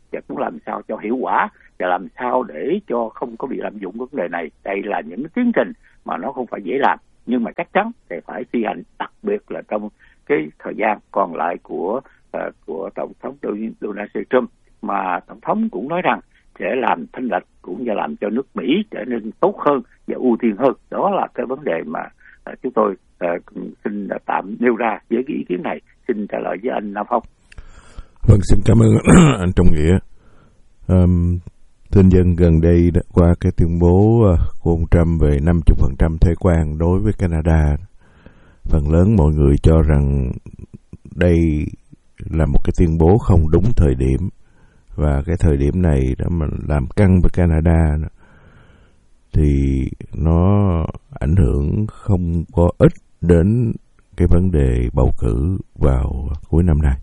và cũng làm sao cho hiệu quả và làm sao để cho không có bị lạm dụng vấn đề này. Đây là những cái tiến trình mà nó không phải dễ làm, nhưng mà chắc chắn thì phải thi hành, đặc biệt là trong cái thời gian còn lại của uh, của tổng thống Donald Trump, mà tổng thống cũng nói rằng sẽ làm thanh lệch cũng như làm cho nước Mỹ trở nên tốt hơn và ưu tiên hơn. Đó là cái vấn đề mà uh, chúng tôi uh, xin tạm nêu ra với cái ý kiến này. Xin trả lời với anh Nam Phong. Vâng, xin cảm ơn anh Trọng Nghĩa. Um, thưa anh dân, gần đây đã qua cái tuyên bố của ông Trump về năm mươi phần trăm thuế quan đối với Canada, phần lớn mọi người cho rằng đây là một cái tuyên bố không đúng thời điểm, và cái thời điểm này đã mà làm căng với Canada thì nó ảnh hưởng không có ít đến cái vấn đề bầu cử vào cuối năm nay.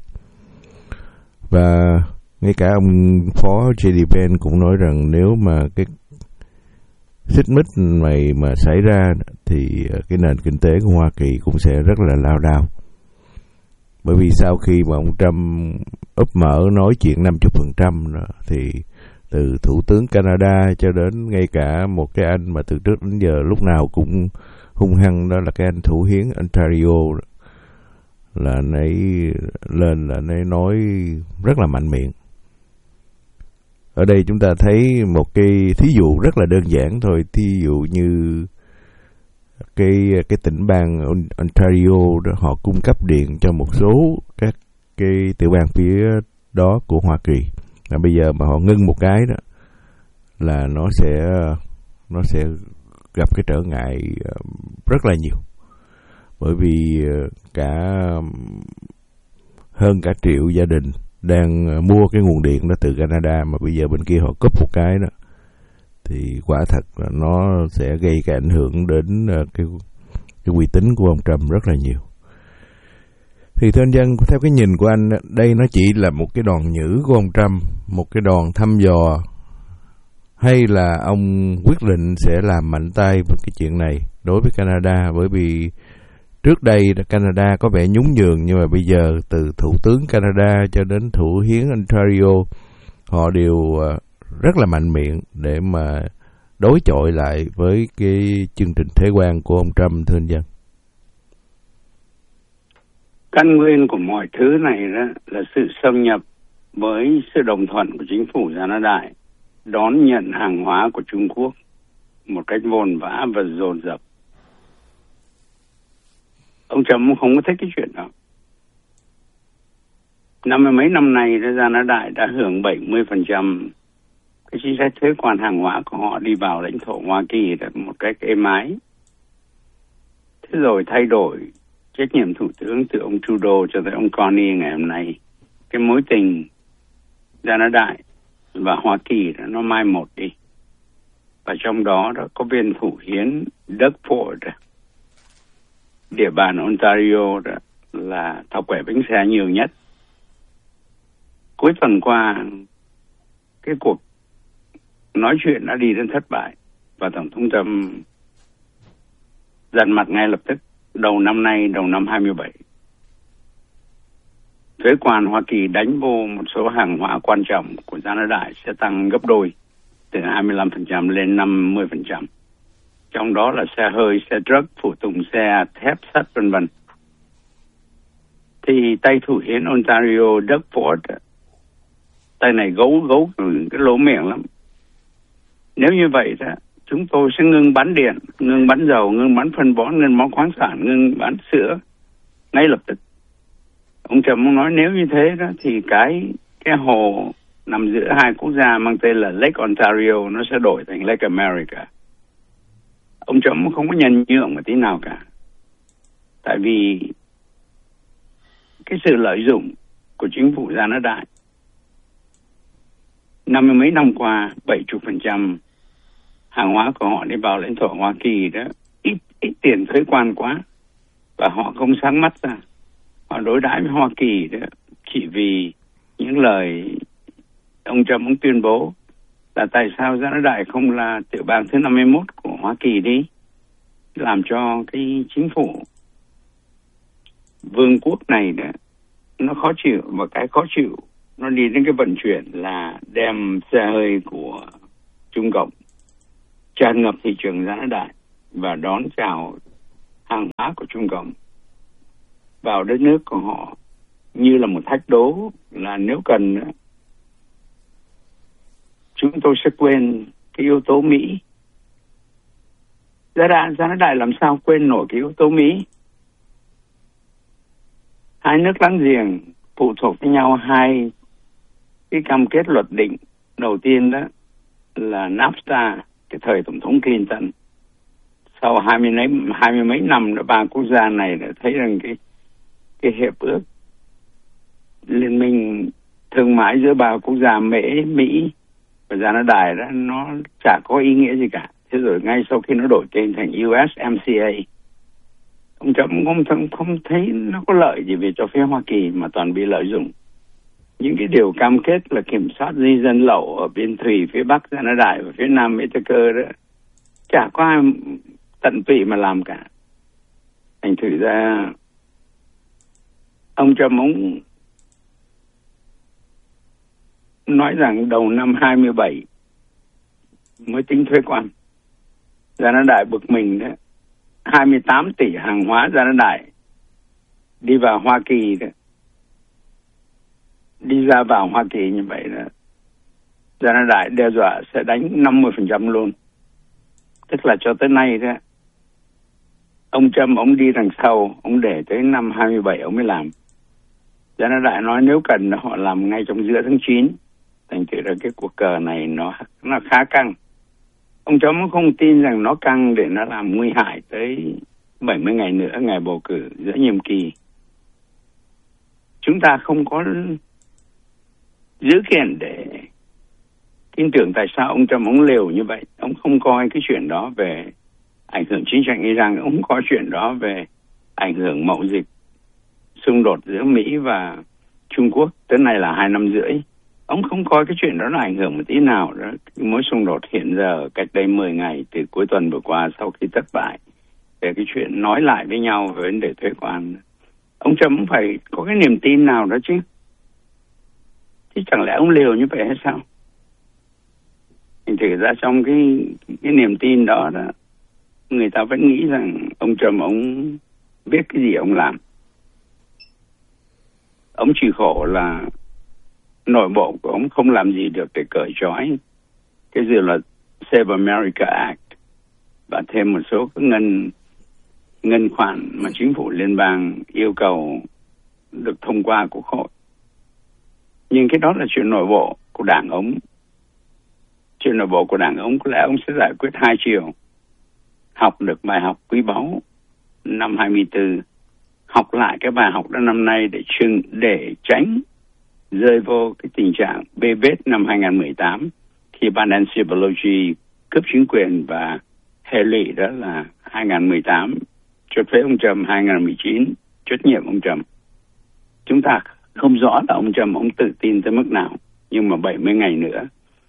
Và ngay cả ông phó J D Vance cũng nói rằng nếu mà cái xích mích này mà xảy ra thì cái nền kinh tế của Hoa Kỳ cũng sẽ rất là lao đao. Bởi vì sau khi mà ông Trump úp mở nói chuyện năm mươi phần trăm thì từ Thủ tướng Canada cho đến ngay cả một cái anh mà từ trước đến giờ lúc nào cũng hung hăng, đó là cái anh thủ hiến Ontario, là nãy lên là nãy nói rất là mạnh miệng. Ở đây chúng ta thấy một cái thí dụ rất là đơn giản thôi, thí dụ như cái cái tỉnh bang Ontario đó, họ cung cấp điện cho một số các cái tiểu bang phía đó của Hoa Kỳ. Và bây giờ mà họ ngưng một cái đó là nó sẽ nó sẽ gặp cái trở ngại rất là nhiều. Bởi vì cả hơn cả triệu gia đình đang mua cái nguồn điện đó từ Canada, mà bây giờ bên kia họ cúp một cái đó thì quả thật là nó sẽ gây cái ảnh hưởng đến cái, cái uy tín của ông Trump rất là nhiều. Thì thưa anh dân, theo cái nhìn của anh, đây nó chỉ là một cái đòn nhử của ông Trump, một cái đòn thăm dò, hay là ông quyết định sẽ làm mạnh tay với cái chuyện này đối với Canada? Bởi vì trước đây Canada có vẻ nhún nhường, nhưng mà bây giờ từ Thủ tướng Canada cho đến Thủ hiến Ontario, họ đều rất là mạnh miệng để mà đối chọi lại với cái chương trình thuế quan của ông Trump, thưa anh dân. Căn nguyên của mọi thứ này đó là sự xâm nhập với sự đồng thuận của chính phủ Canada đón nhận hàng hóa của Trung Quốc một cách vồn vã và dồn dập. Ông Trump không có thích cái chuyện đó. Năm mươi mấy năm nay, Canada đã hưởng bảy mươi phần trăm cái chính sách thuế quan hàng hóa của họ đi vào lãnh thổ Hoa Kỳ một cách êm ái. Thế rồi thay đổi trách nhiệm thủ tướng từ ông Trudeau cho tới ông Carney ngày hôm nay, cái mối tình Canada và Hoa Kỳ đó, nó mai một đi. Và trong đó, đó có viên thủ hiến Doug Ford, địa bàn Ontario đó là thọc quẻ bánh xe nhiều nhất. Cuối tuần qua, cái cuộc nói chuyện đã đi đến thất bại và Tổng thống Trump dằn mặt ngay lập tức. Đầu năm nay, đầu năm hai mươi bảy, thuế quan Hoa Kỳ đánh vô một số hàng hóa quan trọng của Canada sẽ tăng gấp đôi, từ hai mươi lăm phần trăm lên năm mươi phần trăm. Trong đó là xe hơi, xe truck, phụ tùng xe, thép, sắt, vân vân. Thì tay thủ hiến Ontario, Doug Ford, tay này gấu gấu cái lỗ miệng lắm. Nếu như vậy đó, chúng tôi sẽ ngưng bán điện, ngưng bán dầu, ngưng bán phân bón, ngưng bán khoáng sản, ngưng bán sữa ngay lập tức. Ông Trump nói nếu như thế đó thì cái cái hồ nằm giữa hai quốc gia mang tên là Lake Ontario nó sẽ đổi thành Lake America. Ông Trump không có nhân nhượng một tí nào cả. Tại vì cái sự lợi dụng của chính phủ Canada năm mươi mấy năm qua, bảy mươi phần trăm hàng hóa của họ đi vào lãnh thổ Hoa Kỳ đó, ít ít tiền thuế quan quá. Và họ không sáng mắt ra. Họ đối đãi với Hoa Kỳ đó chỉ vì những lời ông Trump ông tuyên bố là tại sao Canada không là tiểu bang thứ năm mươi mốt của Hoa Kỳ đi, làm cho cái chính phủ vương quốc này đó nó khó chịu. Và cái khó chịu nó đi đến cái vận chuyển là đem xe hơi của Trung Cộng tràn ngập thị trường Gia Nã Đại và đón chào hàng hóa của Trung Cộng vào đất nước của họ như là một thách đố, là nếu cần chúng tôi sẽ quên cái yếu tố Mỹ. Gia Nã Đại làm sao quên nổi cái yếu tố Mỹ? Hai nước láng giềng phụ thuộc với nhau hai cái cam kết luật định. Đầu tiên đó là NAFTA, cái thời Tổng thống Clinton. Sau hai mươi mấy, hai mươi mấy năm đã ba quốc gia này đã thấy rằng cái cái hiệp ước liên minh thương mại giữa ba quốc gia Mỹ, Mỹ và Gia Nã Đại đó nó chả có ý nghĩa gì cả. Thế rồi ngay sau khi nó đổi tên thành u ét em xê a, ông Trump không, không, không thấy nó có lợi gì về cho phía Hoa Kỳ mà toàn bị lợi dụng. Những cái điều cam kết là kiểm soát di dân lậu ở biên thùy phía Bắc Gia Nã Đại và phía Nam Mexico đó, chả có ai tận tụy mà làm cả. Thành thử ra ông Trump ông nói rằng đầu năm hai mươi bảy mới tính thuế quan. Gia Nã Đại bực mình đó, hai mươi tám tỷ hàng hóa Gia Nã Đại đi vào Hoa Kỳ đó, đi ra vào Hoa Kỳ như vậy đó, Gia Nã Đại đe dọa sẽ đánh năm mươi phần trăm luôn. Tức là cho tới nay đó, ông Trump ông đi đằng sau, ông để tới năm hai mươi bảy ông mới làm. Gia Nã Đại nói nếu cần họ làm ngay trong giữa tháng chín. Thành thử ra cái cuộc cờ này nó nó khá căng. Ông Trump không tin rằng nó căng để nó làm nguy hại tới bảy mươi ngày nữa, ngày bầu cử giữa nhiệm kỳ. Chúng ta không có dữ kiện để tin tưởng tại sao ông Trump ông liều như vậy. Ông không coi cái chuyện đó về ảnh hưởng chiến tranh Iran, ông không coi chuyện đó về ảnh hưởng mậu dịch xung đột giữa Mỹ và Trung Quốc tới nay là hai năm rưỡi. Ông không coi cái chuyện đó là ảnh hưởng một tí nào đó. Cái mối xung đột hiện giờ cách đây mười ngày từ cuối tuần vừa qua sau khi thất bại về cái chuyện nói lại với nhau về vấn đề thuế quan. Ông Trump phải có cái niềm tin nào đó chứ. Chứ chẳng lẽ ông liều như vậy hay sao? Thì thực ra trong cái, cái niềm tin đó, đó người ta vẫn nghĩ rằng ông Trump ông biết cái gì ông làm. Ông chỉ khổ là nội bộ của ông không làm gì được để cởi trói cái dự luật Save America Act và thêm một số cái ngân ngân khoản mà chính phủ liên bang yêu cầu được thông qua Quốc hội. Nhưng cái đó là chuyện nội bộ của đảng ông. Chuyện nội bộ của đảng ông có lẽ ông sẽ giải quyết hai chiều. Học được bài học quý báu năm hai mươi tư, học lại cái bài học đó năm nay để chừng để tránh rơi vô cái tình trạng bê bết năm hai không một tám khi ban Nancy Pelosi cướp chính quyền và hệ lụy đó là hai không một tám chốt phế ông Trump, hai không một chín chốt nhiệm ông Trump. Chúng ta không rõ là ông Trump ông tự tin tới mức nào, nhưng mà bảy mươi ngày nữa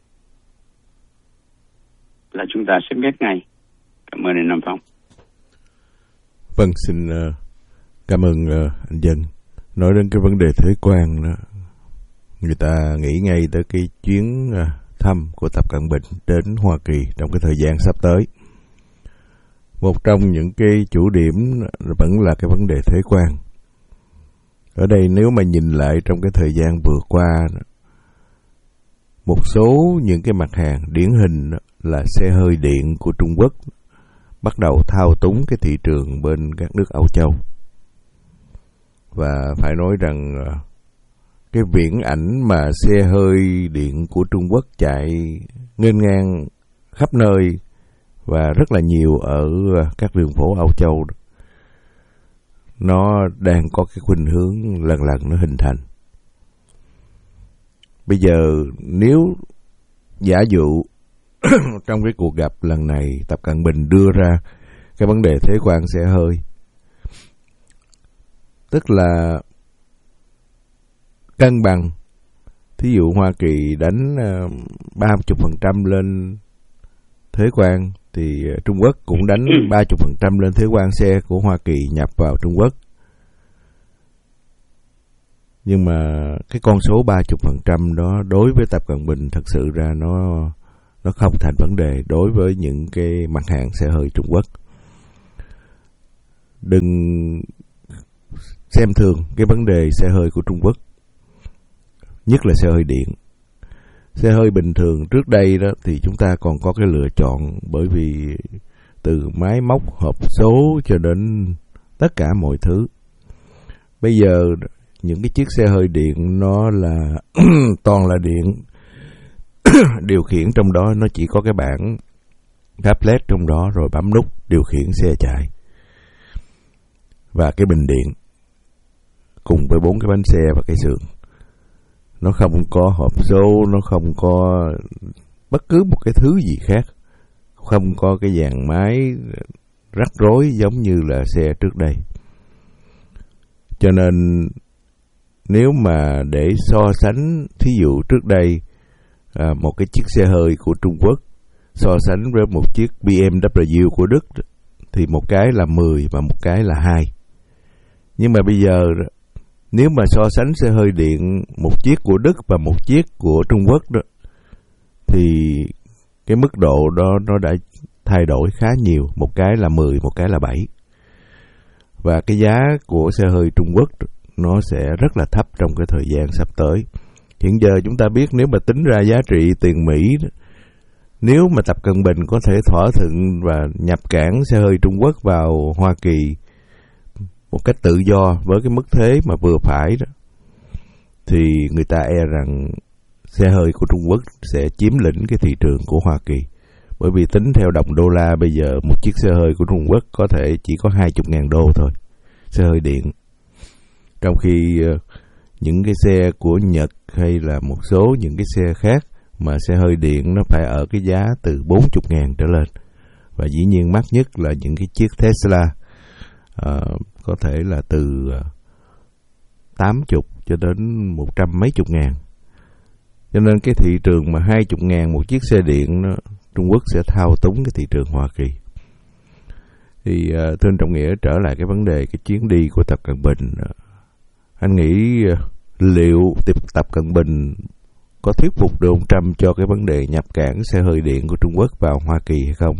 là chúng ta sẽ biết ngay. Cảm ơn anh Nam Phong. Vâng, xin uh, cảm ơn uh, anh Dân. Nói đến cái vấn đề thuế quan đó, người ta nghĩ ngay tới cái chuyến uh, thăm của Tập Cận Bình đến Hoa Kỳ trong cái thời gian sắp tới. Một trong những cái chủ điểm vẫn là cái vấn đề thuế quan. Ở đây nếu mà nhìn lại trong cái thời gian vừa qua, một số những cái mặt hàng điển hình là xe hơi điện của Trung Quốc bắt đầu thao túng cái thị trường bên các nước Âu Châu. Và phải nói rằng cái viễn ảnh mà xe hơi điện của Trung Quốc chạy nghênh ngang khắp nơi và rất là nhiều ở các đường phố Âu Châu, nó đang có cái khuynh hướng lần lần nó hình thành. Bây giờ nếu giả dụ trong cái cuộc gặp lần này Tập Cận Bình đưa ra cái vấn đề thuế quan xe hơi, tức là cân bằng, thí dụ Hoa Kỳ đánh ba mươi phần trăm lên thuế quan thì Trung Quốc cũng đánh ba mươi phần trăm lên thuế quan xe của Hoa Kỳ nhập vào Trung Quốc. Nhưng mà cái con số ba mươi phần trăm đó đối với Tập Cận Bình thật sự ra nó nó không thành vấn đề đối với những cái mặt hàng xe hơi Trung Quốc. Đừng xem thường cái vấn đề xe hơi của Trung Quốc, nhất là xe hơi điện. Xe hơi bình thường trước đây đó thì chúng ta còn có cái lựa chọn, bởi vì từ máy móc, hộp số cho đến tất cả mọi thứ. Bây giờ những cái chiếc xe hơi điện nó là toàn là điện. Điều khiển trong đó nó chỉ có cái bảng tablet trong đó, rồi bấm nút điều khiển xe chạy. Và cái bình điện cùng với bốn cái bánh xe và cái sườn. Nó không có hộp số, nó không có bất cứ một cái thứ gì khác, không có cái dàn máy rắc rối giống như là xe trước đây. Cho nên nếu mà để so sánh, thí dụ trước đây à, một cái chiếc xe hơi của Trung Quốc so sánh với một chiếc bê em vê của Đức, thì một cái là mười và một cái là hai. Nhưng mà bây giờ nếu mà so sánh xe hơi điện một chiếc của Đức và một chiếc của Trung Quốc đó, thì cái mức độ đó nó đã thay đổi khá nhiều. Một cái là mười, một cái là bảy. Và cái giá của xe hơi Trung Quốc nó sẽ rất là thấp trong cái thời gian sắp tới. Hiện giờ chúng ta biết nếu mà tính ra giá trị tiền Mỹ, nếu mà Tập Cận Bình có thể thỏa thuận và nhập cảng xe hơi Trung Quốc vào Hoa Kỳ một cách tự do với cái mức thuế mà vừa phải đó, thì người ta e rằng xe hơi của Trung Quốc sẽ chiếm lĩnh cái thị trường của Hoa Kỳ. Bởi vì tính theo đồng đô la bây giờ một chiếc xe hơi của Trung Quốc có thể chỉ có hai mươi ngàn đô thôi, xe hơi điện. Trong khi những cái xe của Nhật hay là một số những cái xe khác mà xe hơi điện nó phải ở cái giá từ bốn mươi ngàn trở lên. Và dĩ nhiên mắc nhất là những cái chiếc Tesla uh, có thể là từ tám mươi cho đến một trăm mấy chục ngàn. Cho nên cái thị trường mà hai mươi ngàn một chiếc xe điện nó, Trung Quốc sẽ thao túng cái thị trường Hoa Kỳ. Thì uh, thưa anh Trọng Nghĩa, trở lại cái vấn đề cái chuyến đi của Tập Cận Bình, uh, anh nghĩ uh, liệu Tập Cận Bình có thuyết phục được ông Trump cho cái vấn đề nhập cảng xe hơi điện của Trung Quốc vào Hoa Kỳ hay không?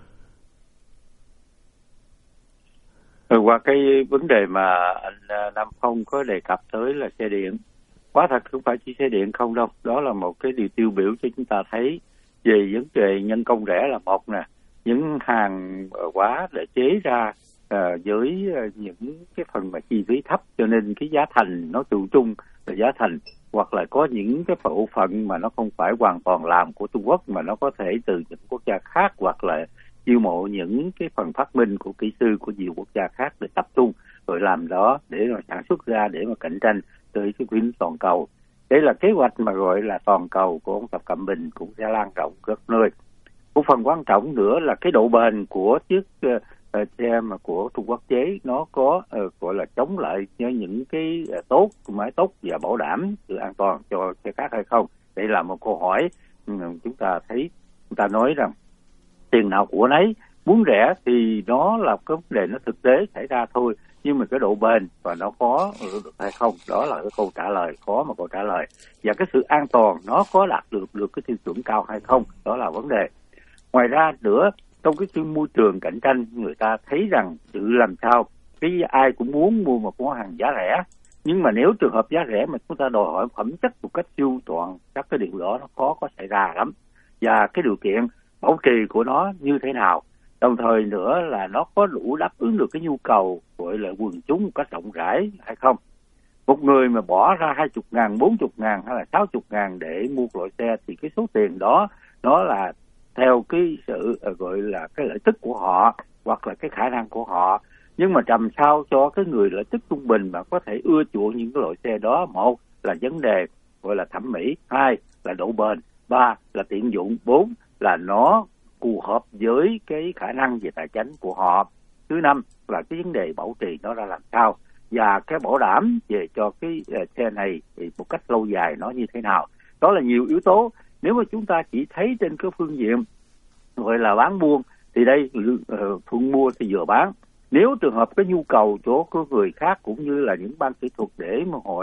Ừ, qua cái vấn đề mà anh Nam Phong có đề cập tới là xe điện, quá thật không phải chỉ xe điện không đâu, đó là một cái điều tiêu biểu cho chúng ta thấy về vấn đề nhân công rẻ là một nè, những hàng hóa để chế ra uh, với uh, những cái phần mà chi phí thấp, cho nên cái giá thành nó tự trung là giá thành, hoặc là có những cái bộ phận mà nó không phải hoàn toàn làm của Trung Quốc mà nó có thể từ những quốc gia khác, hoặc là chiêu mộ những cái phần phát minh của kỹ sư của nhiều quốc gia khác để tập trung rồi làm đó để mà sản xuất ra để mà cạnh tranh tới cái quyến toàn cầu. Đây là kế hoạch mà gọi là toàn cầu của ông Tập Cận Bình cũng sẽ lan rộng rất nơi. Một phần quan trọng nữa là cái độ bền của chiếc uh, uh, xe mà của Trung Quốc chế, nó có uh, gọi là chống lại cho những cái uh, tốt, máy tốt và bảo đảm sự an toàn cho xe khác hay không. Đây là một câu hỏi. Um, chúng ta thấy, chúng ta nói rằng tiền nào của nấy, muốn rẻ thì nó là cái vấn đề nó thực tế xảy ra thôi, nhưng mà cái độ bền và nó có được hay không, đó là cái câu trả lời khó mà câu trả lời. Và cái sự an toàn nó có đạt được được cái tiêu chuẩn cao hay không, đó là vấn đề. Ngoài ra nữa, trong cái môi trường cạnh tranh, người ta thấy rằng sự làm sao cái ai cũng muốn mua một món hàng giá rẻ, nhưng mà nếu trường hợp giá rẻ mà chúng ta đòi hỏi phẩm chất một cách siêu toàn, các cái điều đó nó khó có xảy ra lắm. Và cái điều kiện bảo trì của nó như thế nào, đồng thời nữa là nó có đủ đáp ứng được cái nhu cầu gọi là quần chúng một cách rộng rãi hay không. Một người mà bỏ ra hai mươi ngàn, bốn mươi ngàn hay là sáu mươi ngàn để mua loại xe thì cái số tiền đó nó là theo cái sự gọi là cái lợi tức của họ hoặc là cái khả năng của họ. Nhưng mà làm sao cho cái người lợi tức trung bình mà có thể ưa chuộng những cái loại xe đó, một là vấn đề gọi là thẩm mỹ, hai là độ bền, ba là tiện dụng, bốn là nó phù hợp với cái khả năng về tài chính của họ, thứ năm là cái vấn đề bảo trì nó ra làm sao, và cái bảo đảm về cho cái uh, xe này thì một cách lâu dài nó như thế nào. Đó là nhiều yếu tố. Nếu mà chúng ta chỉ thấy trên cái phương diện gọi là bán buôn thì đây uh, phương mua thì vừa bán. Nếu trường hợp cái nhu cầu chỗ của người khác cũng như là những ban kỹ thuật để mà hội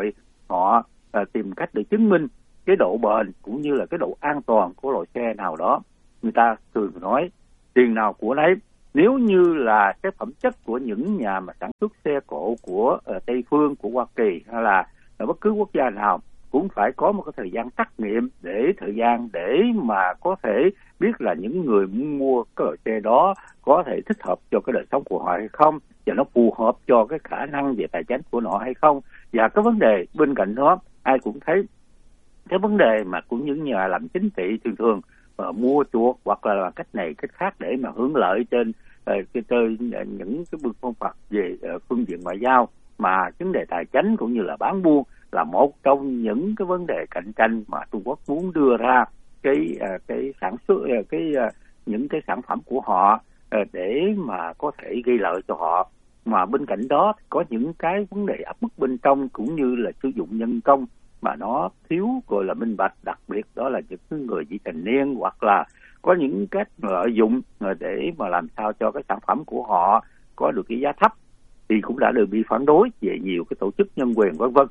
họ uh, tìm cách để chứng minh cái độ bền cũng như là cái độ an toàn của loại xe nào đó. Người ta thường nói tiền nào của nấy. Nếu như là cái phẩm chất của những nhà mà sản xuất xe cộ của uh, Tây phương, của Hoa Kỳ hay là ở bất cứ quốc gia nào cũng phải có một cái thời gian trắc nghiệm, để thời gian để mà có thể biết là những người muốn mua cái loại xe đó có thể thích hợp cho cái đời sống của họ hay không, và nó phù hợp cho cái khả năng về tài chính của họ hay không. Và cái vấn đề bên cạnh đó, ai cũng thấy cái vấn đề mà của những nhà làm chính trị thường thường mà mua chuộc hoặc là cách này cách khác để mà hưởng lợi trên uh, cái trên uh, những cái phương pháp về uh, phương diện ngoại giao, mà vấn đề tài chính cũng như là bán buôn là một trong những cái vấn đề cạnh tranh mà Trung Quốc muốn đưa ra cái uh, cái sản xuất uh, cái uh, những cái sản phẩm của họ uh, để mà có thể gây lợi cho họ. Mà bên cạnh đó có những cái vấn đề áp bức bên trong cũng như là sử dụng nhân công mà nó thiếu gọi là minh bạch, đặc biệt đó là những người vị thành niên, hoặc là có những cách lợi dụng để mà làm sao cho cái sản phẩm của họ có được cái giá thấp, thì cũng đã được bị phản đối về nhiều cái tổ chức nhân quyền vân vân.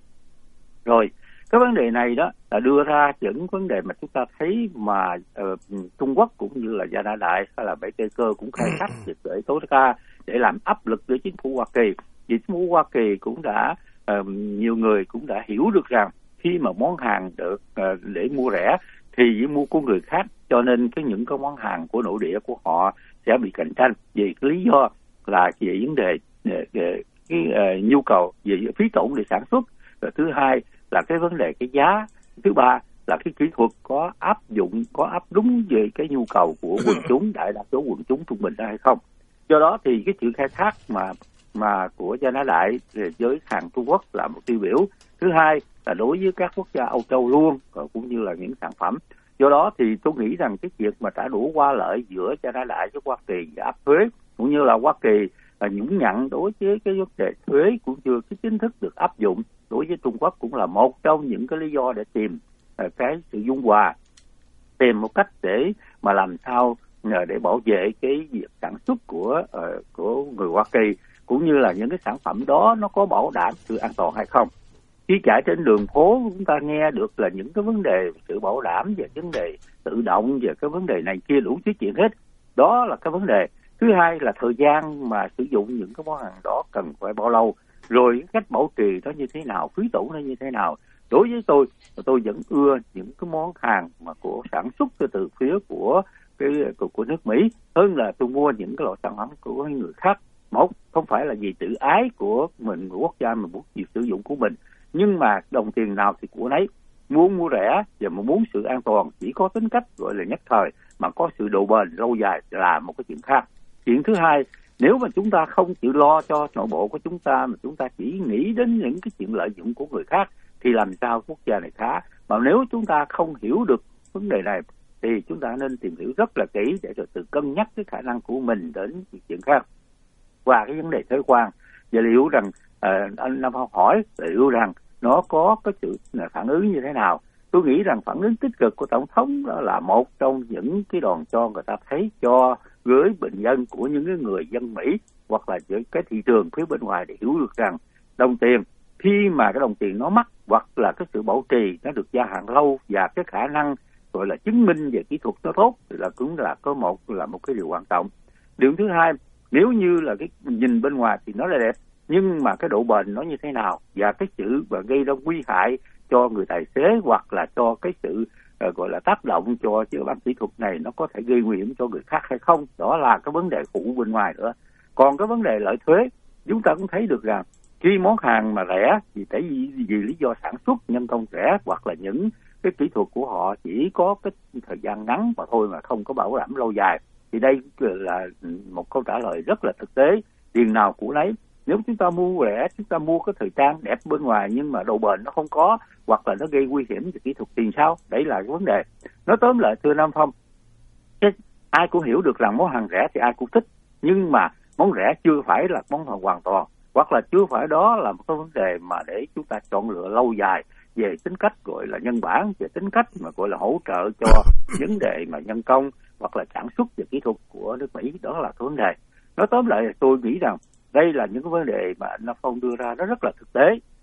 Rồi cái vấn đề này đó là đưa ra những vấn đề mà chúng ta thấy mà uh, Trung Quốc cũng như là Gia Na Đại hay là Bảy Cây Cơ cũng khai thác việc để tố ca để làm áp lực với chính phủ Hoa Kỳ. Vì chính phủ Hoa Kỳ cũng đã uh, nhiều người cũng đã hiểu được rằng khi mà món hàng được uh, để mua rẻ thì chỉ mua của người khác, cho nên cái những cái món hàng của nội địa của họ sẽ bị cạnh tranh. Vì cái lý do là về vấn đề về, về cái uh, nhu cầu về phí tổn để sản xuất. Rồi thứ hai là cái vấn đề cái giá, thứ ba là cái kỹ thuật có áp dụng, có áp đúng về cái nhu cầu của quần chúng, đại đa số quần chúng trung bình hay không. Do đó thì cái sự khai thác mà mà của Gia Na Đại với hàng Trung Quốc là một tiêu biểu. Thứ hai là đối với các quốc gia Âu Châu luôn, cũng như là những sản phẩm. Do đó thì tôi nghĩ rằng cái việc mà trả đũa qua lợi giữa Gia Na Đại với Hoa Kỳ và áp thuế, cũng như là Hoa Kỳ là nhũng nhặn đối với cái vấn đề thuế cũng chưa cái chính thức được áp dụng đối với Trung Quốc, cũng là một trong những cái lý do để tìm uh, cái sự dung hòa, tìm một cách để mà làm sao uh, để bảo vệ cái việc sản xuất của uh, của người Hoa Kỳ, cũng như là những cái sản phẩm đó nó có bảo đảm sự an toàn hay không. Khi chạy trên đường phố chúng ta nghe được là những cái vấn đề sự bảo đảm về vấn đề tự động, về cái vấn đề này kia đủ thứ chuyện hết. Đó là cái vấn đề. Thứ hai là thời gian mà sử dụng những cái món hàng đó cần phải bao lâu, rồi cách bảo trì nó như thế nào, phí tổn nó như thế nào. Đối với tôi, tôi vẫn ưa những cái món hàng mà của sản xuất từ phía của cái của, của nước Mỹ hơn là tôi mua những cái loại sản phẩm của người khác. Một, không phải là vì tự ái của mình, của quốc gia mà muốn việc sử dụng của mình, nhưng mà đồng tiền nào thì của nấy. Muốn mua rẻ và mà muốn sự an toàn chỉ có tính cách gọi là nhất thời, mà có sự độ bền lâu dài là một cái chuyện khác. Chuyện thứ hai, nếu mà chúng ta không chịu lo cho nội bộ của chúng ta mà chúng ta chỉ nghĩ đến những cái chuyện lợi dụng của người khác thì làm sao quốc gia này khá. Mà nếu chúng ta không hiểu được vấn đề này thì chúng ta nên tìm hiểu rất là kỹ để rồi tự cân nhắc cái khả năng của mình đến chuyện khác. Qua cái vấn đề thuế quan, và liệu rằng uh, anh Nam Phong hỏi liệu rằng nó có cái sự phản ứng như thế nào. Tôi nghĩ rằng phản ứng tích cực của tổng thống đó là một trong những cái đòn cho người ta thấy cho với bình dân của những cái người dân Mỹ hoặc là với cái thị trường phía bên ngoài, để hiểu được rằng đồng tiền khi mà cái đồng tiền nó mắc hoặc là cái sự bảo trì nó được gia hạn lâu và cái khả năng gọi là chứng minh về kỹ thuật nó tốt thì là cũng là có một là một cái điều quan trọng. Điều thứ hai, nếu như là cái nhìn bên ngoài thì nó là đẹp, nhưng mà cái độ bền nó như thế nào và cái sự và gây ra nguy hại cho người tài xế hoặc là cho cái sự uh, gọi là tác động cho cái bản kỹ thuật này nó có thể gây nguy hiểm cho người khác hay không, đó là cái vấn đề phụ bên ngoài nữa. Còn cái vấn đề lợi thuế, chúng ta cũng thấy được rằng khi món hàng mà rẻ thì tại vì, vì lý do sản xuất nhân công rẻ hoặc là những cái kỹ thuật của họ chỉ có cái thời gian ngắn mà thôi, mà không có bảo đảm lâu dài, thì đây là một câu trả lời rất là thực tế. Tiền nào của lấy. Nếu chúng ta mua rẻ, chúng ta mua cái thời trang đẹp bên ngoài nhưng mà độ bền nó không có, hoặc là nó gây nguy hiểm về kỹ thuật tiền sao? Đấy là cái vấn đề. Nói tóm lại thưa Nam Phong, cái, ai cũng hiểu được rằng món hàng rẻ thì ai cũng thích, nhưng mà món rẻ chưa phải là món hàng hoàn toàn, hoặc là chưa phải đó là một cái vấn đề mà để chúng ta chọn lựa lâu dài về tính cách gọi là nhân bản, về tính cách mà gọi là hỗ trợ cho vấn đề mà nhân công hoặc là sản xuất về kỹ thuật của nước Mỹ. Đó là cái vấn đề. Nói tóm lại tôi nghĩ rằng đây là những cái vấn đề mà anh Nam Phong đưa ra nó rất là thực tế,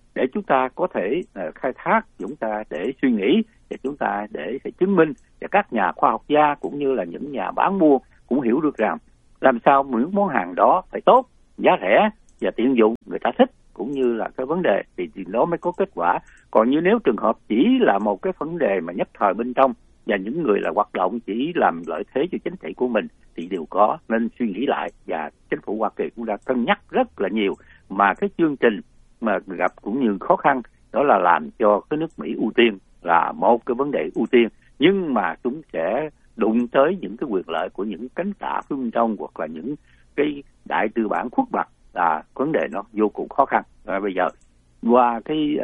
để chúng ta có thể uh, khai thác, chúng ta để suy nghĩ và chúng ta để thể chứng minh, và các nhà khoa học gia cũng như là những nhà bán mua cũng hiểu được rằng làm sao những món hàng đó phải tốt, giá rẻ và tiện dụng, người ta thích, cũng như là cái vấn đề thì, thì nó mới có kết quả. Còn như nếu trường hợp chỉ là một cái vấn đề mà nhất thời bên trong và những người là hoạt động chỉ làm lợi thế cho chính trị của mình thì đều có nên suy nghĩ lại, và chính phủ Hoa Kỳ cũng đã cân nhắc rất là nhiều. Mà cái chương trình mà gặp cũng như khó khăn đó là làm cho cái nước Mỹ ưu tiên là một cái vấn đề ưu tiên, nhưng mà chúng sẽ đụng tới những cái quyền lợi của những cánh tả phía bên trong hoặc là những cái đại tư bản khuất bặt, là vấn đề nó vô cùng khó khăn. Và bây giờ qua cái